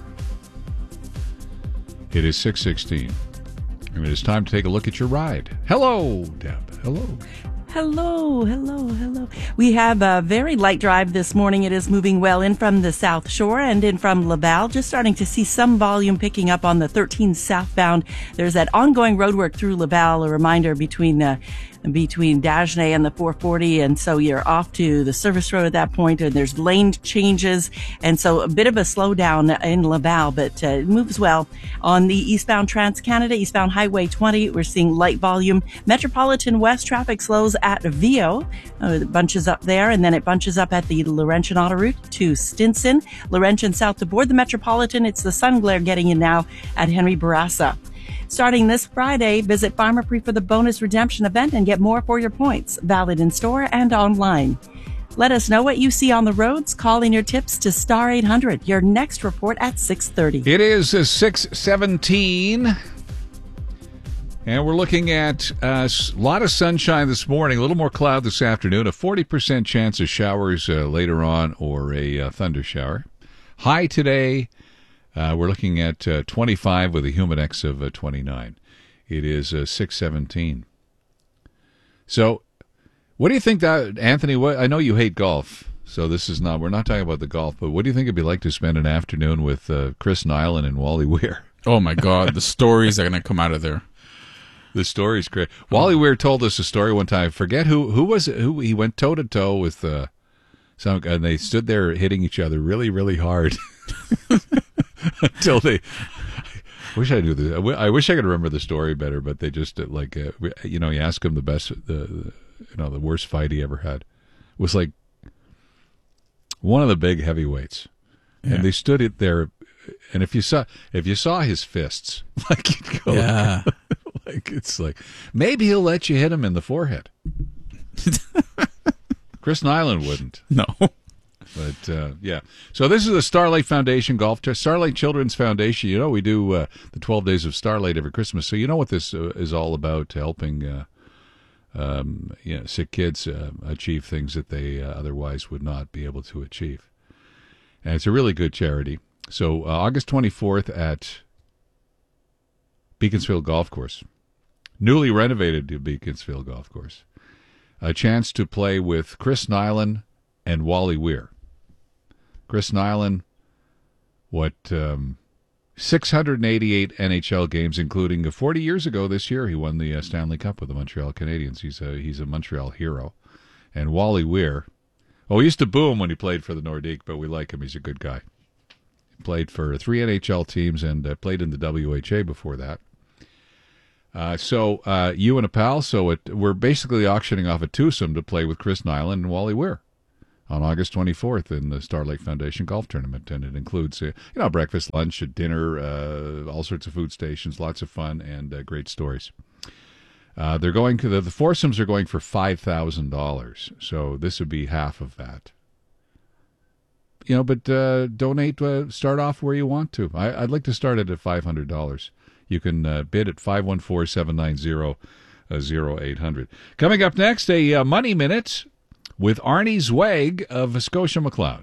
[SPEAKER 6] It is six sixteen. And it is time to take a look at your ride. Hello, Deb. Hello.
[SPEAKER 7] Hello, hello, hello. We have a very light drive this morning. It is moving well in from the South Shore and in from Laval. Just starting to see some volume picking up on the thirteen southbound. There's that ongoing roadwork through Laval. A reminder between uh, between Dagenais and the four forty, and so you're off to the service road at that point, and there's lane changes, and so a bit of a slowdown in Laval, but uh, it moves well. On the eastbound Trans-Canada, eastbound Highway twenty, we're seeing light volume. Metropolitan West traffic slows at Vio. Uh, it bunches up there, and then it bunches up at the Laurentian Autoroute to Stinson. Laurentian south to board the Metropolitan. It's the sun glare getting in now at Henry Bourassa. Starting this Friday, visit Pharmaprix for the bonus redemption event and get more for your points. Valid in store and online. Let us know what you see on the roads. Call in your tips to Star eight hundred. Your next report at six thirty.
[SPEAKER 6] It is uh, six seventeen. And we're looking at a lot of sunshine this morning, a little more cloud this afternoon, a forty percent chance of showers uh, later on or a uh, thunder shower. High today. Uh, we're looking at uh, twenty-five with a humidex of uh, twenty-nine. It is uh, six seventeen. So, what do you think, that, Anthony? What, I know you hate golf, so this is not. We're not talking about the golf, but what do you think it'd be like to spend an afternoon with uh, Chris Nilan and Wally Weir?
[SPEAKER 9] Oh my God, the stories are going to come out of there.
[SPEAKER 6] The story's great. Wally Weir told us a story one time. I forget who who was it, who he went toe to toe with uh, some, and they stood there hitting each other really, really hard. Until they, I wish I knew this. I, w- I wish I could remember the story better, but they just uh, like uh, you know, you ask him the best, the, the you know, the worst fight he ever had was like one of the big heavyweights, yeah. And they stood it there, and if you saw if you saw his fists, like you'd go,
[SPEAKER 9] yeah,
[SPEAKER 6] like it's like maybe he'll let you hit him in the forehead. Chris Nilan wouldn't.
[SPEAKER 9] No.
[SPEAKER 6] But, uh, yeah. So this is the Starlight Foundation Golf Tour. Starlight Children's Foundation. You know, we do uh, the twelve Days of Starlight every Christmas. So you know what this uh, is all about, helping uh, um, you know, sick kids uh, achieve things that they uh, otherwise would not be able to achieve. And it's a really good charity. So uh, August twenty-fourth at Beaconsfield Golf Course. Newly renovated to Beaconsfield Golf Course. a chance to play with Chris Nyland and Wally Weir. Chris Nyland, what, um, six hundred eighty-eight N H L games, including uh, forty years ago this year, he won the uh, Stanley Cup with the Montreal Canadiens. He's a, he's a Montreal hero. And Wally Weir, oh, we used to boo him when he played for the Nordique, but we like him. He's a good guy. He played for three N H L teams and uh, played in the W H A before that. Uh, so uh, you and a pal, so it, we're basically auctioning off a twosome to play with Chris Nyland and Wally Weir on August twenty-fourth in the Star Lake Foundation Golf Tournament. And it includes, uh, you know, breakfast, lunch, dinner, uh, all sorts of food stations, lots of fun, and uh, great stories. Uh, they're going to, the, the foursomes are going for five thousand dollars. So this would be half of that. You know, but uh, donate, uh, start off where you want to. I, I'd like to start it at five hundred dollars. You can uh, bid at five one four, seven nine zero, zero eight hundred. Coming up next, a uh, Money Minute with Arnie Zweig of Scotia McLeod.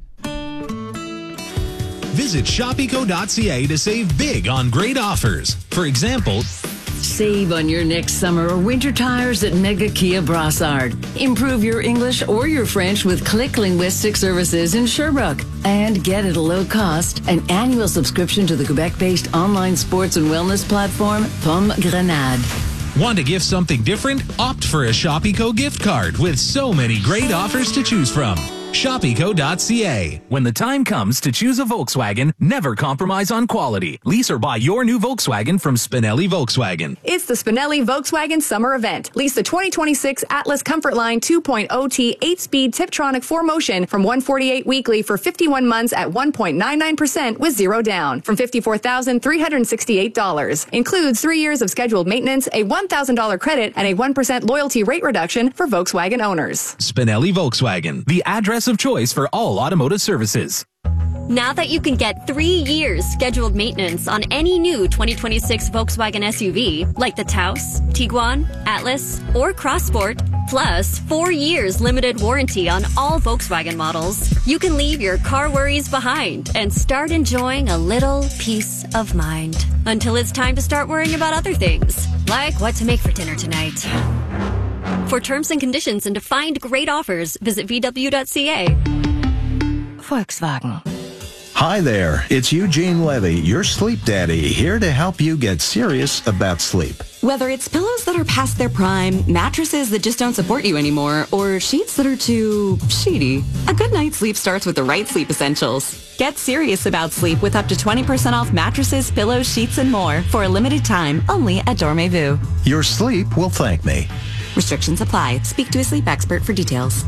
[SPEAKER 25] Visit shopeco dot c a to save big on great offers. For example,
[SPEAKER 13] save on your next summer or winter tires at Mega Kia Brassard. Improve your English or your French with Click Linguistic Services in Sherbrooke. And get at a low cost an annual subscription to the Quebec-based online sports and wellness platform Pomme Grenade.
[SPEAKER 25] Want to gift something different? Opt for a Shopeco gift card with so many great offers to choose from. shopeco dot c a. When the time comes to choose a Volkswagen, never compromise on quality. Lease or buy your new Volkswagen from Spinelli Volkswagen.
[SPEAKER 16] It's the Spinelli Volkswagen Summer Event. Lease the twenty twenty-six Atlas Comfort Line two point oh T eight-speed Tiptronic four motion from one hundred forty-eight weekly for fifty-one months at one point nine nine percent with zero down from fifty-four thousand three hundred sixty-eight dollars. Includes three years of scheduled maintenance, a one thousand dollars credit, and a one percent loyalty rate reduction for Volkswagen owners.
[SPEAKER 25] Spinelli Volkswagen, the address of choice for all automotive services.
[SPEAKER 17] Now that you can get three years scheduled maintenance on any new twenty twenty-six Volkswagen S U V, like the Taos, Tiguan, Atlas, or Crossport, plus four years limited warranty on all Volkswagen models, you can leave your car worries behind and start enjoying a little peace of mind. Until it's time to start worrying about other things, like what to make for dinner tonight. For terms and conditions and to find great offers, visit v w dot c a.
[SPEAKER 19] Volkswagen.
[SPEAKER 21] Hi there, it's Eugene Levy, your sleep daddy, here to help you get serious about sleep.
[SPEAKER 22] Whether it's pillows that are past their prime, mattresses that just don't support you anymore, or sheets that are too sheety, a good night's sleep starts with the right sleep essentials. Get serious about sleep with up to twenty percent off mattresses, pillows, sheets, and more for a limited time only at Dormez-vous.
[SPEAKER 21] Your sleep will thank me.
[SPEAKER 22] Restrictions apply. Speak to a sleep expert for details.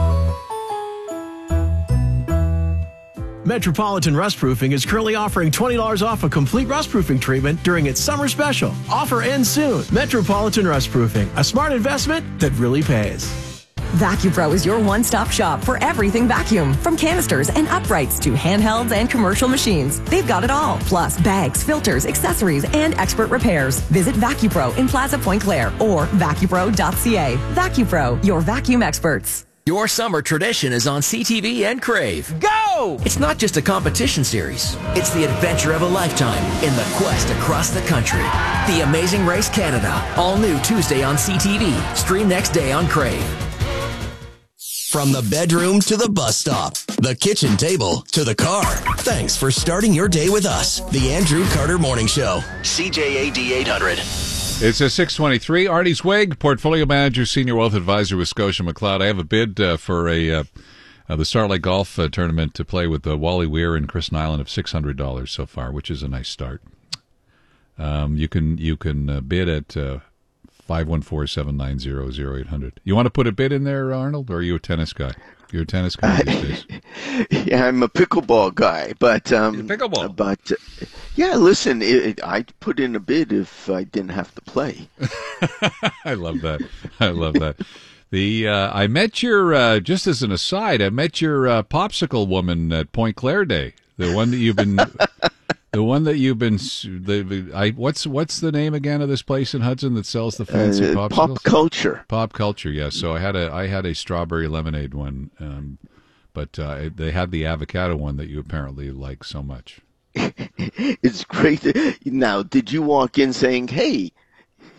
[SPEAKER 18] Metropolitan Rust Proofing is currently offering twenty dollars off a complete rust proofing treatment during its summer special. Offer ends soon. Metropolitan Rust Proofing, a smart investment that really pays.
[SPEAKER 23] VacuPro is your one-stop shop for everything vacuum. From canisters and uprights to handhelds and commercial machines. They've got it all. Plus bags, filters, accessories, and expert repairs. Visit VacuPro in Plaza Point Claire or vacupro dot c a. VacuPro, your vacuum experts.
[SPEAKER 24] Your summer tradition is on C T V and Crave. Go! It's not just a competition series. It's the adventure of a lifetime in the quest across the country. The Amazing Race Canada. All new Tuesday on C T V. Stream next day on Crave.
[SPEAKER 29] From the bedroom to the bus stop, the kitchen table to the car. Thanks for starting your day with us. The Andrew Carter Morning Show. C J A D eight hundred.
[SPEAKER 6] It's a six twenty-three. Arnie Zweig, Portfolio Manager, Senior Wealth Advisor with Scotia McLeod. I have a bid uh, for a uh, uh, the Star Lake Golf uh, Tournament to play with uh, Wally Weir and Chris Nyland of six hundred dollars so far, which is a nice start. Um, you can you can uh, bid at uh, five one four, seven nine zero, zero eight hundred. You want to put a bid in there, Arnold, or are you a tennis guy? You're a tennis guy these days.
[SPEAKER 30] Yeah, I'm a pickleball guy, but um,
[SPEAKER 6] pickleball.
[SPEAKER 30] But uh, yeah, listen, it, it, I'd put in a bid if I didn't have to play.
[SPEAKER 6] I love that. I love that. The uh, I met your uh, just as an aside, I met your uh, popsicle woman at Point Claire Day. The one that you've been. The one that you've been, the, I what's what's the name again of this place in Hudson that sells the fancy
[SPEAKER 30] uh,
[SPEAKER 6] popsicles?
[SPEAKER 30] Pop Culture.
[SPEAKER 6] Pop Culture, yes. So I had a I had a strawberry lemonade one, um, but uh, they had the avocado one that you apparently like so much.
[SPEAKER 30] It's great. Now, did you walk in saying, "Hey,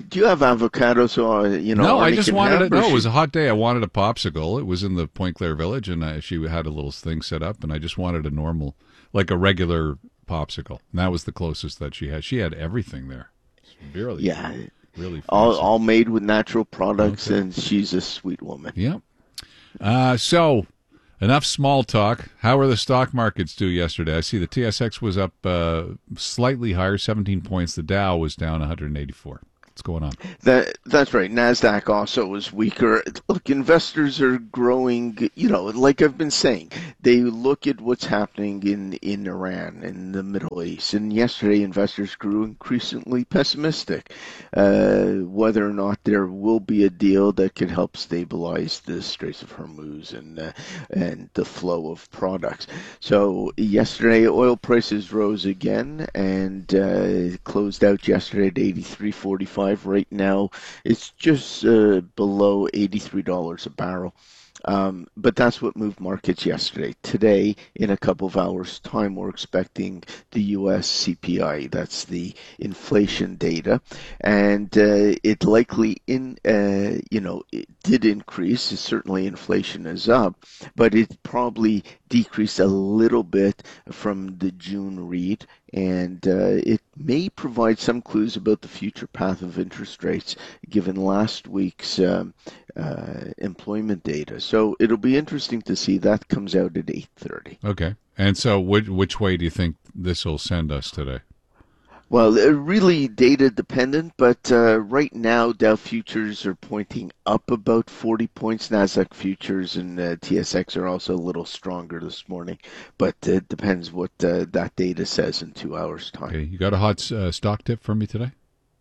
[SPEAKER 30] do you have avocado? So uh, you know.
[SPEAKER 6] No, I
[SPEAKER 30] Arnie
[SPEAKER 6] just
[SPEAKER 30] can
[SPEAKER 6] wanted
[SPEAKER 30] have,
[SPEAKER 6] it.
[SPEAKER 30] or
[SPEAKER 6] No,
[SPEAKER 30] she-
[SPEAKER 6] it was a hot day. I wanted a popsicle. It was in the Point Claire Village, and I, she had a little thing set up, and I just wanted a normal, like a regular popsicle. And that was the closest that she had. She had everything there. It's really,
[SPEAKER 30] Yeah.
[SPEAKER 6] really.
[SPEAKER 30] all
[SPEAKER 6] fancy.
[SPEAKER 30] all made with natural products,
[SPEAKER 6] Okay.
[SPEAKER 30] and she's a sweet woman.
[SPEAKER 6] Yep. Uh, so, enough small talk. How were the stock markets do yesterday? I see the T S X was up uh, slightly higher, seventeen points. The Dow was down one hundred eighty-four. What's going on?
[SPEAKER 30] That that's right. NASDAQ also was weaker. Look, investors are growing, you know, like I've been saying, they look at what's happening in, in Iran and the Middle East. And yesterday, investors grew increasingly pessimistic uh, whether or not there will be a deal that could help stabilize the Straits of Hormuz and, uh, and the flow of products. So yesterday, oil prices rose again and uh, closed out yesterday at eighty-three forty-five. Right now, it's just uh, below eighty-three dollars a barrel. Um, but that's what moved markets yesterday. Today, in a couple of hours' time, we're expecting the U S C P I. That's the inflation data, and uh, it likely in uh, you know it did increase. Certainly, inflation is up, but it probably decreased a little bit from the June read, and uh, it may provide some clues about the future path of interest rates, given last week's um, uh, employment data. So it'll be interesting to see. That comes out at eight thirty.
[SPEAKER 6] Okay. And so, which, which way do you think this will send us today?
[SPEAKER 30] Well, they're really data dependent, but uh, right now Dow futures are pointing up about forty points. NASDAQ futures and uh, T S X are also a little stronger this morning, but it depends what uh, that data says in two hours' time.
[SPEAKER 6] Okay. You got a hot uh, stock tip for me today?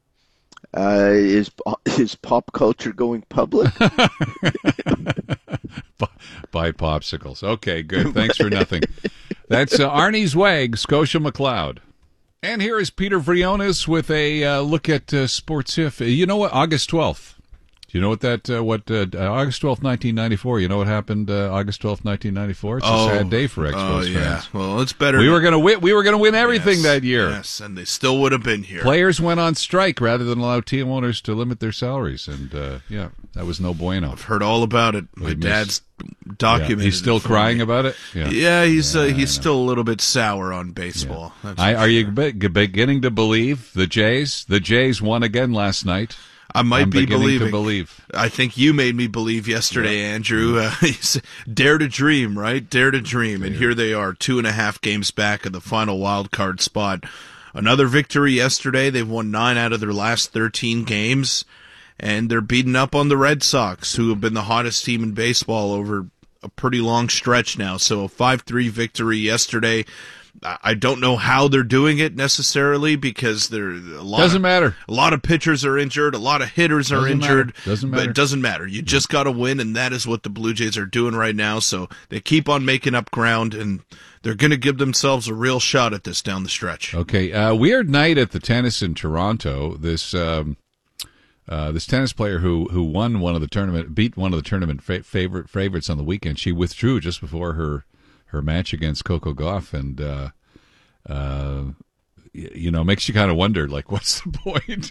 [SPEAKER 30] Uh, is is pop culture going public?
[SPEAKER 6] Buy popsicles. Okay, good. Thanks for nothing. That's uh, Arnie's Wag, Scotia McLeod. And here is Peter Vrionis with a uh, look at uh, Sports If. You know what? August twelfth. Do you know what that, uh, what, uh, August twelfth, nineteen ninety-four, you know what happened uh, August twelfth, nineteen ninety-four? It's a
[SPEAKER 1] Oh,
[SPEAKER 6] sad day for Expos
[SPEAKER 1] oh, yeah.
[SPEAKER 6] fans.
[SPEAKER 1] Well, it's better.
[SPEAKER 6] We were going to win, we were going to win everything
[SPEAKER 1] Yes,
[SPEAKER 6] that year.
[SPEAKER 1] Yes, and they still would have been here.
[SPEAKER 6] Players went on strike rather than allow team owners to limit their salaries. And, uh, yeah, that was no bueno.
[SPEAKER 1] I've heard all about it. My
[SPEAKER 6] We miss-
[SPEAKER 1] dad's documented
[SPEAKER 6] Yeah, he's still
[SPEAKER 1] it for
[SPEAKER 6] crying
[SPEAKER 1] me.
[SPEAKER 6] about it?
[SPEAKER 1] Yeah,
[SPEAKER 6] Yeah.
[SPEAKER 1] he's
[SPEAKER 6] Yeah,
[SPEAKER 1] uh,
[SPEAKER 6] I
[SPEAKER 1] he's
[SPEAKER 6] know.
[SPEAKER 1] still a little bit sour on baseball. That's
[SPEAKER 6] I,
[SPEAKER 1] for
[SPEAKER 6] are you
[SPEAKER 1] sure.
[SPEAKER 6] be- beginning to believe the Jays? The Jays won again last night.
[SPEAKER 1] I might
[SPEAKER 6] I'm
[SPEAKER 1] be
[SPEAKER 6] beginning
[SPEAKER 1] believing.
[SPEAKER 6] to believe.
[SPEAKER 1] I think you made me believe yesterday, Andrew. Uh, you said, dare to dream, right? Dare to dream. And here they are, two and a half games back of the final wild card spot. Another victory yesterday. They've won nine out of their last thirteen games, and they're beating up on the Red Sox, who have been the hottest team in baseball over a pretty long stretch now. So a five three victory yesterday. I don't know how they're doing it necessarily because there a lot
[SPEAKER 6] Doesn't
[SPEAKER 1] of,
[SPEAKER 6] matter.
[SPEAKER 1] A lot of pitchers are injured, a lot of hitters are
[SPEAKER 6] Doesn't
[SPEAKER 1] injured.
[SPEAKER 6] matter. Doesn't
[SPEAKER 1] But
[SPEAKER 6] matter.
[SPEAKER 1] it doesn't matter. You just got to win, and that is what the Blue Jays are doing right now. So they keep on making up ground, and they're going to give themselves a real shot at this down the stretch.
[SPEAKER 6] Okay, uh, weird night at the tennis in Toronto. This um, uh, this tennis player who who won one of the tournament, beat one of the tournament fa- favorite favorites on the weekend. She withdrew just before her her match against Coco Gauff, and uh, uh, y- you know, makes you kind of wonder, like, what's the point?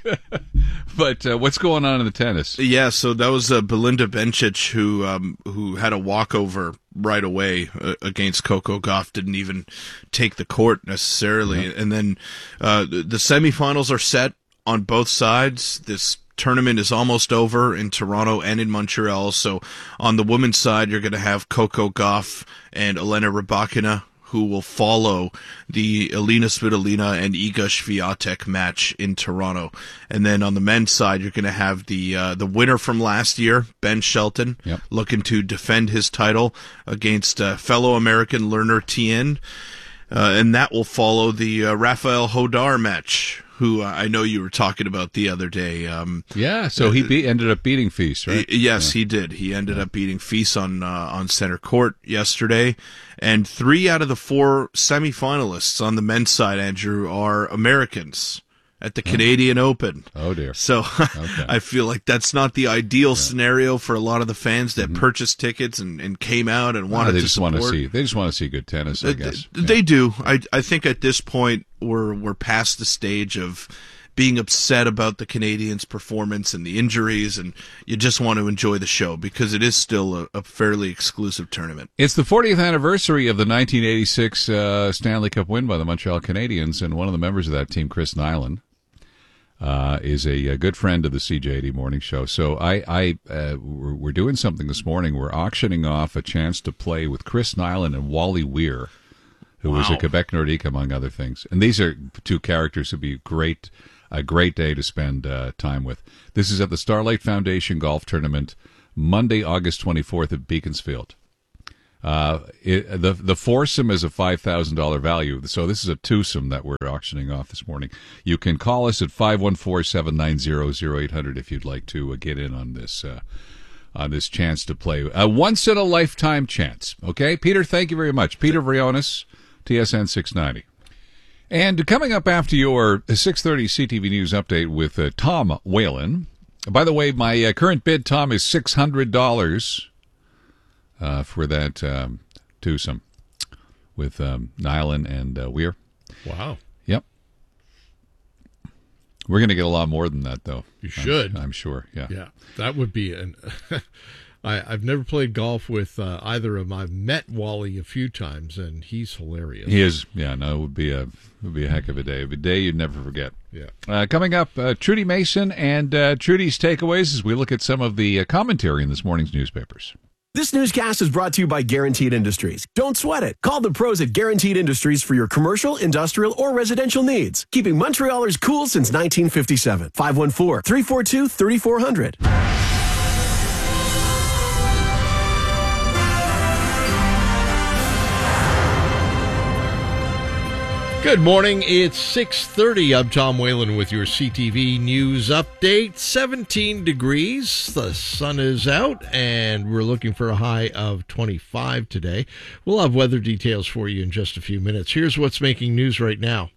[SPEAKER 6] But uh, what's going on in the tennis?
[SPEAKER 1] Yeah, so that was uh, Belinda Bencic who um, who had a walkover right away uh, against Coco Gauff. Didn't even take the court necessarily,
[SPEAKER 6] Yeah.
[SPEAKER 1] and then uh, the, the semifinals are set on both sides. This tournament is almost over in Toronto and in Montreal. So on the women's side, you're going to have Coco Gauff and Elena Rybakina, who will follow the Elina Svitolina and Iga Swiatek match in Toronto. And then on the men's side, you're going to have the uh, the winner from last year, Ben Shelton,
[SPEAKER 6] Yep.
[SPEAKER 1] looking to defend his title against uh, fellow American Lerner Tien. Uh, and that will follow the uh, Rafael Hodar match, who uh, I know you were talking about the other day. Um,
[SPEAKER 6] Yeah, so he be- ended up beating Feast, right?
[SPEAKER 1] Y- Yes, he did. He ended up beating Feast on uh, on center court yesterday, and three out of the four semifinalists on the men's side, Andrew, are Americans at the Canadian Open.
[SPEAKER 6] Oh dear.
[SPEAKER 1] So I feel like that's not the ideal scenario for a lot of the fans that purchased tickets and, and came out and
[SPEAKER 6] Well,
[SPEAKER 1] wanted
[SPEAKER 6] they
[SPEAKER 1] to
[SPEAKER 6] just
[SPEAKER 1] support.
[SPEAKER 6] want to see. They just want to see good tennis, I
[SPEAKER 1] Uh,
[SPEAKER 6] guess.
[SPEAKER 1] th- They do. I I think at this point we're we're past the stage of being upset about the Canadians' performance and the injuries, and you just want to enjoy the show because it is still a, a fairly exclusive tournament.
[SPEAKER 6] It's the fortieth anniversary of the nineteen eighty-six uh, Stanley Cup win by the Montreal Canadiens, and one of the members of that team, Chris Nyland, uh, is a, a good friend of the C J eighty Morning Show. So I, I uh, we're, we're doing something this morning. We're auctioning off a chance to play with Chris Nyland and Wally Weir, who wow. was a Quebec Nordique, among other things. And these are two characters who'd be great, a great day to spend uh, time with. This is at the Starlight Foundation Golf Tournament, Monday, August twenty-fourth at Beaconsfield. Uh, it, the the foursome is a five thousand dollars value, so this is a twosome that we're auctioning off this morning. You can call us at five one four, seven nine zero, zero eight hundred if you'd like to uh, get in on this uh, on this chance to play. A once-in-a-lifetime chance, okay? Peter, thank you very much. Peter Vrionis, T S N six ninety. And coming up after your six thirty C T V News update with uh, Tom Whalen. By the way, my uh, current bid, Tom, is six hundred dollars. Uh, for that um, twosome with um, Nyland and uh, Weir.
[SPEAKER 2] Wow.
[SPEAKER 6] Yep. We're going to get a lot more than that, though.
[SPEAKER 2] You should.
[SPEAKER 6] I'm, I'm sure, yeah.
[SPEAKER 2] Yeah, that would be an... I, I've never played golf with uh, either of them. I've met Wally a few times, and he's hilarious.
[SPEAKER 6] He is. Yeah, no, it would be a, it would be a heck of a day. It would be a day you'd never forget.
[SPEAKER 2] Yeah.
[SPEAKER 6] Uh, coming up, uh, Trudy Mason and uh, Trudy's takeaways as we look at some of the uh, commentary in this morning's newspapers.
[SPEAKER 18] This newscast is brought to you by Guaranteed Industries. Don't sweat it. Call the pros at Guaranteed Industries for your commercial, industrial, or residential needs. Keeping Montrealers cool since nineteen fifty-seven. five one four, three four two, three four zero zero.
[SPEAKER 2] Good morning. It's six thirty. I'm Tom Whalen with your C T V News update. seventeen degrees. The sun is out, and we're looking for a high of twenty-five today. We'll have weather details for you in just a few minutes. Here's what's making news right now.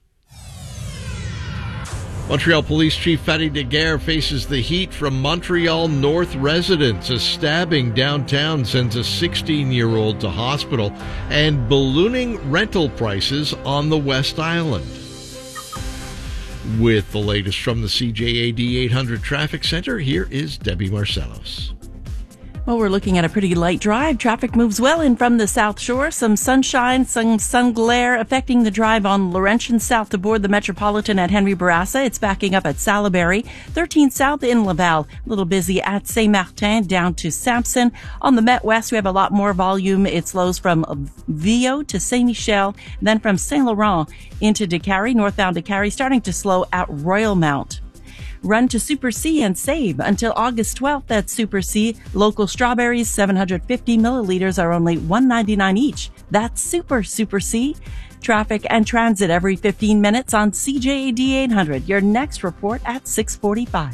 [SPEAKER 2] Montreal Police Chief Fatty Daguerre faces the heat from Montreal North residents. A stabbing downtown sends a sixteen-year-old to hospital, and ballooning rental prices on the West Island. With the latest from the C J A D eight hundred Traffic Center, here is Debbie Marcellos.
[SPEAKER 7] Well, we're looking at a pretty light drive. Traffic moves well in from the South Shore. Some sunshine, some sun glare affecting the drive on Laurentian south to board the Metropolitan at Henry Bourassa. It's backing up at Salaberry. thirteen south in Laval. A little busy at Saint-Martin down to Sampson. On the Met West, we have a lot more volume. It slows from Vio to Saint-Michel, then from Saint-Laurent into Décarie, northbound Décarie, starting to slow at Royal Mount. Run to Super C and save until August twelfth at Super C. Local strawberries, seven hundred fifty milliliters, are only one ninety-nine each. That's Super Super C. Traffic and transit every fifteen minutes on C J A D eight hundred. Your next report at six forty-five.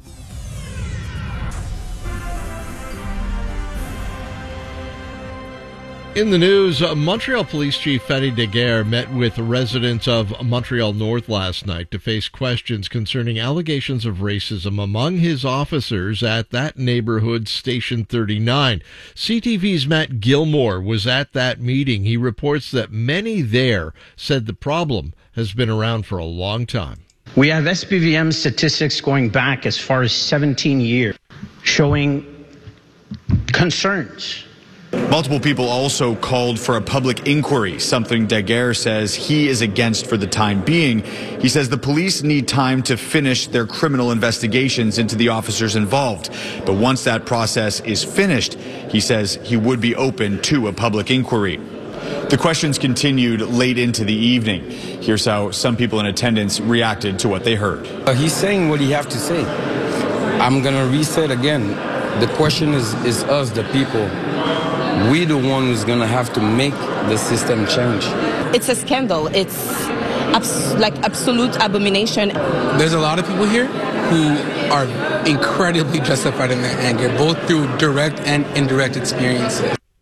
[SPEAKER 2] In the news, uh, Montreal Police Chief Fatty Daguerre met with residents of Montreal North last night to face questions concerning allegations of racism among his officers at that neighborhood, Station thirty-nine. C T V's Matt Gilmore was at that meeting. He reports that many there said the problem has been around for a long time.
[SPEAKER 3] We have S P V M statistics going back as far as seventeen years, showing concerns.
[SPEAKER 4] Multiple people also called for a public inquiry, something Daguerre says he is against for the time being. He says the police need time to finish their criminal investigations into the officers involved. But once that process is finished, he says he would be open to a public inquiry. The questions continued late into the evening. Here's how some people in attendance reacted to what they heard.
[SPEAKER 5] Uh, he's saying what he have to say. I'm going to reset again. The question is, is us, the people. We the one who's going to have to make the system change.
[SPEAKER 8] It's a scandal. It's abs- like absolute abomination.
[SPEAKER 12] There's a lot of people here who are incredibly justified in their anger, both through direct and indirect experiences.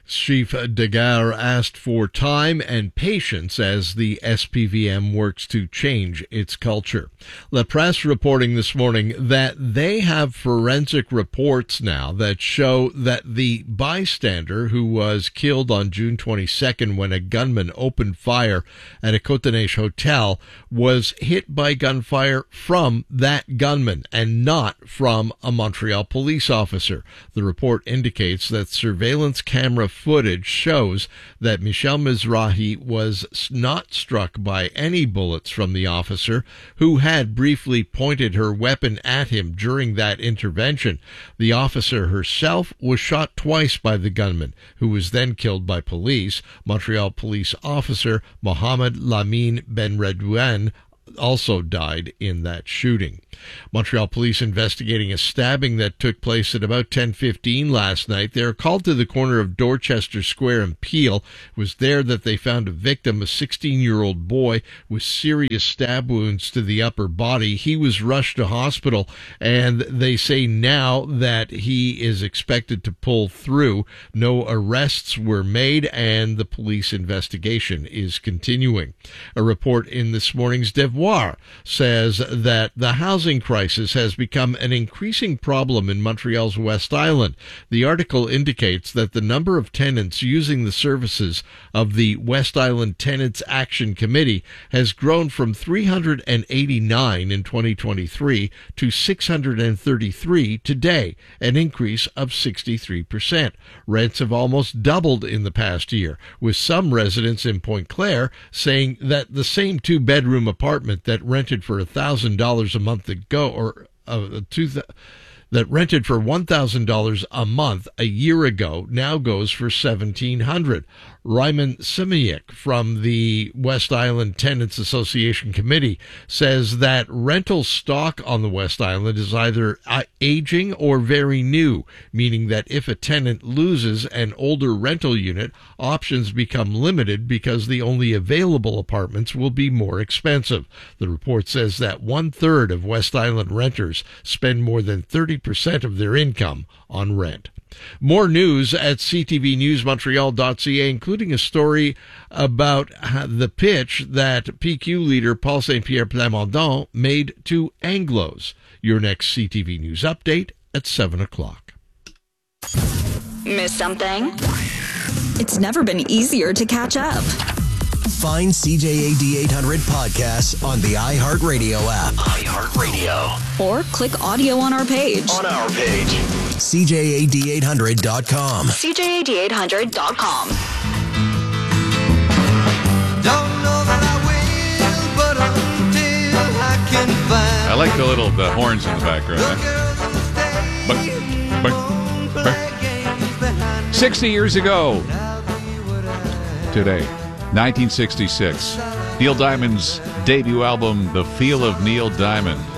[SPEAKER 2] Chief Daguerre asked for time and patience as the S P V M works to change its culture. La Presse reporting this morning that they have forensic reports now that show that the bystander who was killed on June twenty-second when a gunman opened fire at a Côte-des-Neiges hotel was hit by gunfire from that gunman and not from a Montreal police officer. The report indicates that surveillance camera footage shows that Michelle Mizrahi was not struck by any bullets from the officer, who had briefly pointed her weapon at him during that intervention. The officer herself was shot twice by the gunman, who was then killed by police. Montreal police officer Mohamed Lamine Benredouane also died in that shooting. Montreal police investigating a stabbing that took place at about ten fifteen last night. They are called to the corner of Dorchester Square and Peel. It was there that they found a victim, a sixteen-year-old boy with serious stab wounds to the upper body. He was rushed to hospital, and they say now that he is expected to pull through. No arrests were made, and the police investigation is continuing. A report in this morning's Devoir says that the housing crisis has become an increasing problem in Montreal's West Island. The article indicates that the number of tenants using the services of the West Island Tenants Action Committee has grown from three hundred eighty-nine in twenty twenty-three to six hundred thirty-three today, an increase of sixty-three percent. Rents have almost doubled in the past year, with some residents in Point Claire saying that the same two-bedroom apartment that rented for one thousand dollars a month ago, or uh, two th- that rented for one thousand dollars a month a year ago now goes for seventeen hundred dollars. Ryman Simiak from the West Island Tenants Association Committee says that rental stock on the West Island is either aging or very new, meaning that if a tenant loses an older rental unit, options become limited because the only available apartments will be more expensive. The report says that one-third of West Island renters spend more than thirty percent of their income on rent. More news at c t v news montreal dot c a, including a story about the pitch that P Q leader Paul Saint-Pierre Plamondon made to Anglos. Your next C T V News update at seven o'clock.
[SPEAKER 9] Miss something? It's never been easier to catch up.
[SPEAKER 29] Find C J A D eight hundred podcasts on the iHeartRadio app. iHeartRadio.
[SPEAKER 9] Or click audio on our page.
[SPEAKER 29] On our page. C J A D eight hundred dot com.
[SPEAKER 9] C J A D eight hundred dot com.
[SPEAKER 10] Don't know that I will, but until I can find.
[SPEAKER 6] I like the little the horns in the background. Eh? But, but, but. Sixty years ago today, nineteen sixty-six, Neil Diamond's debut album, The Feel of Neil Diamond.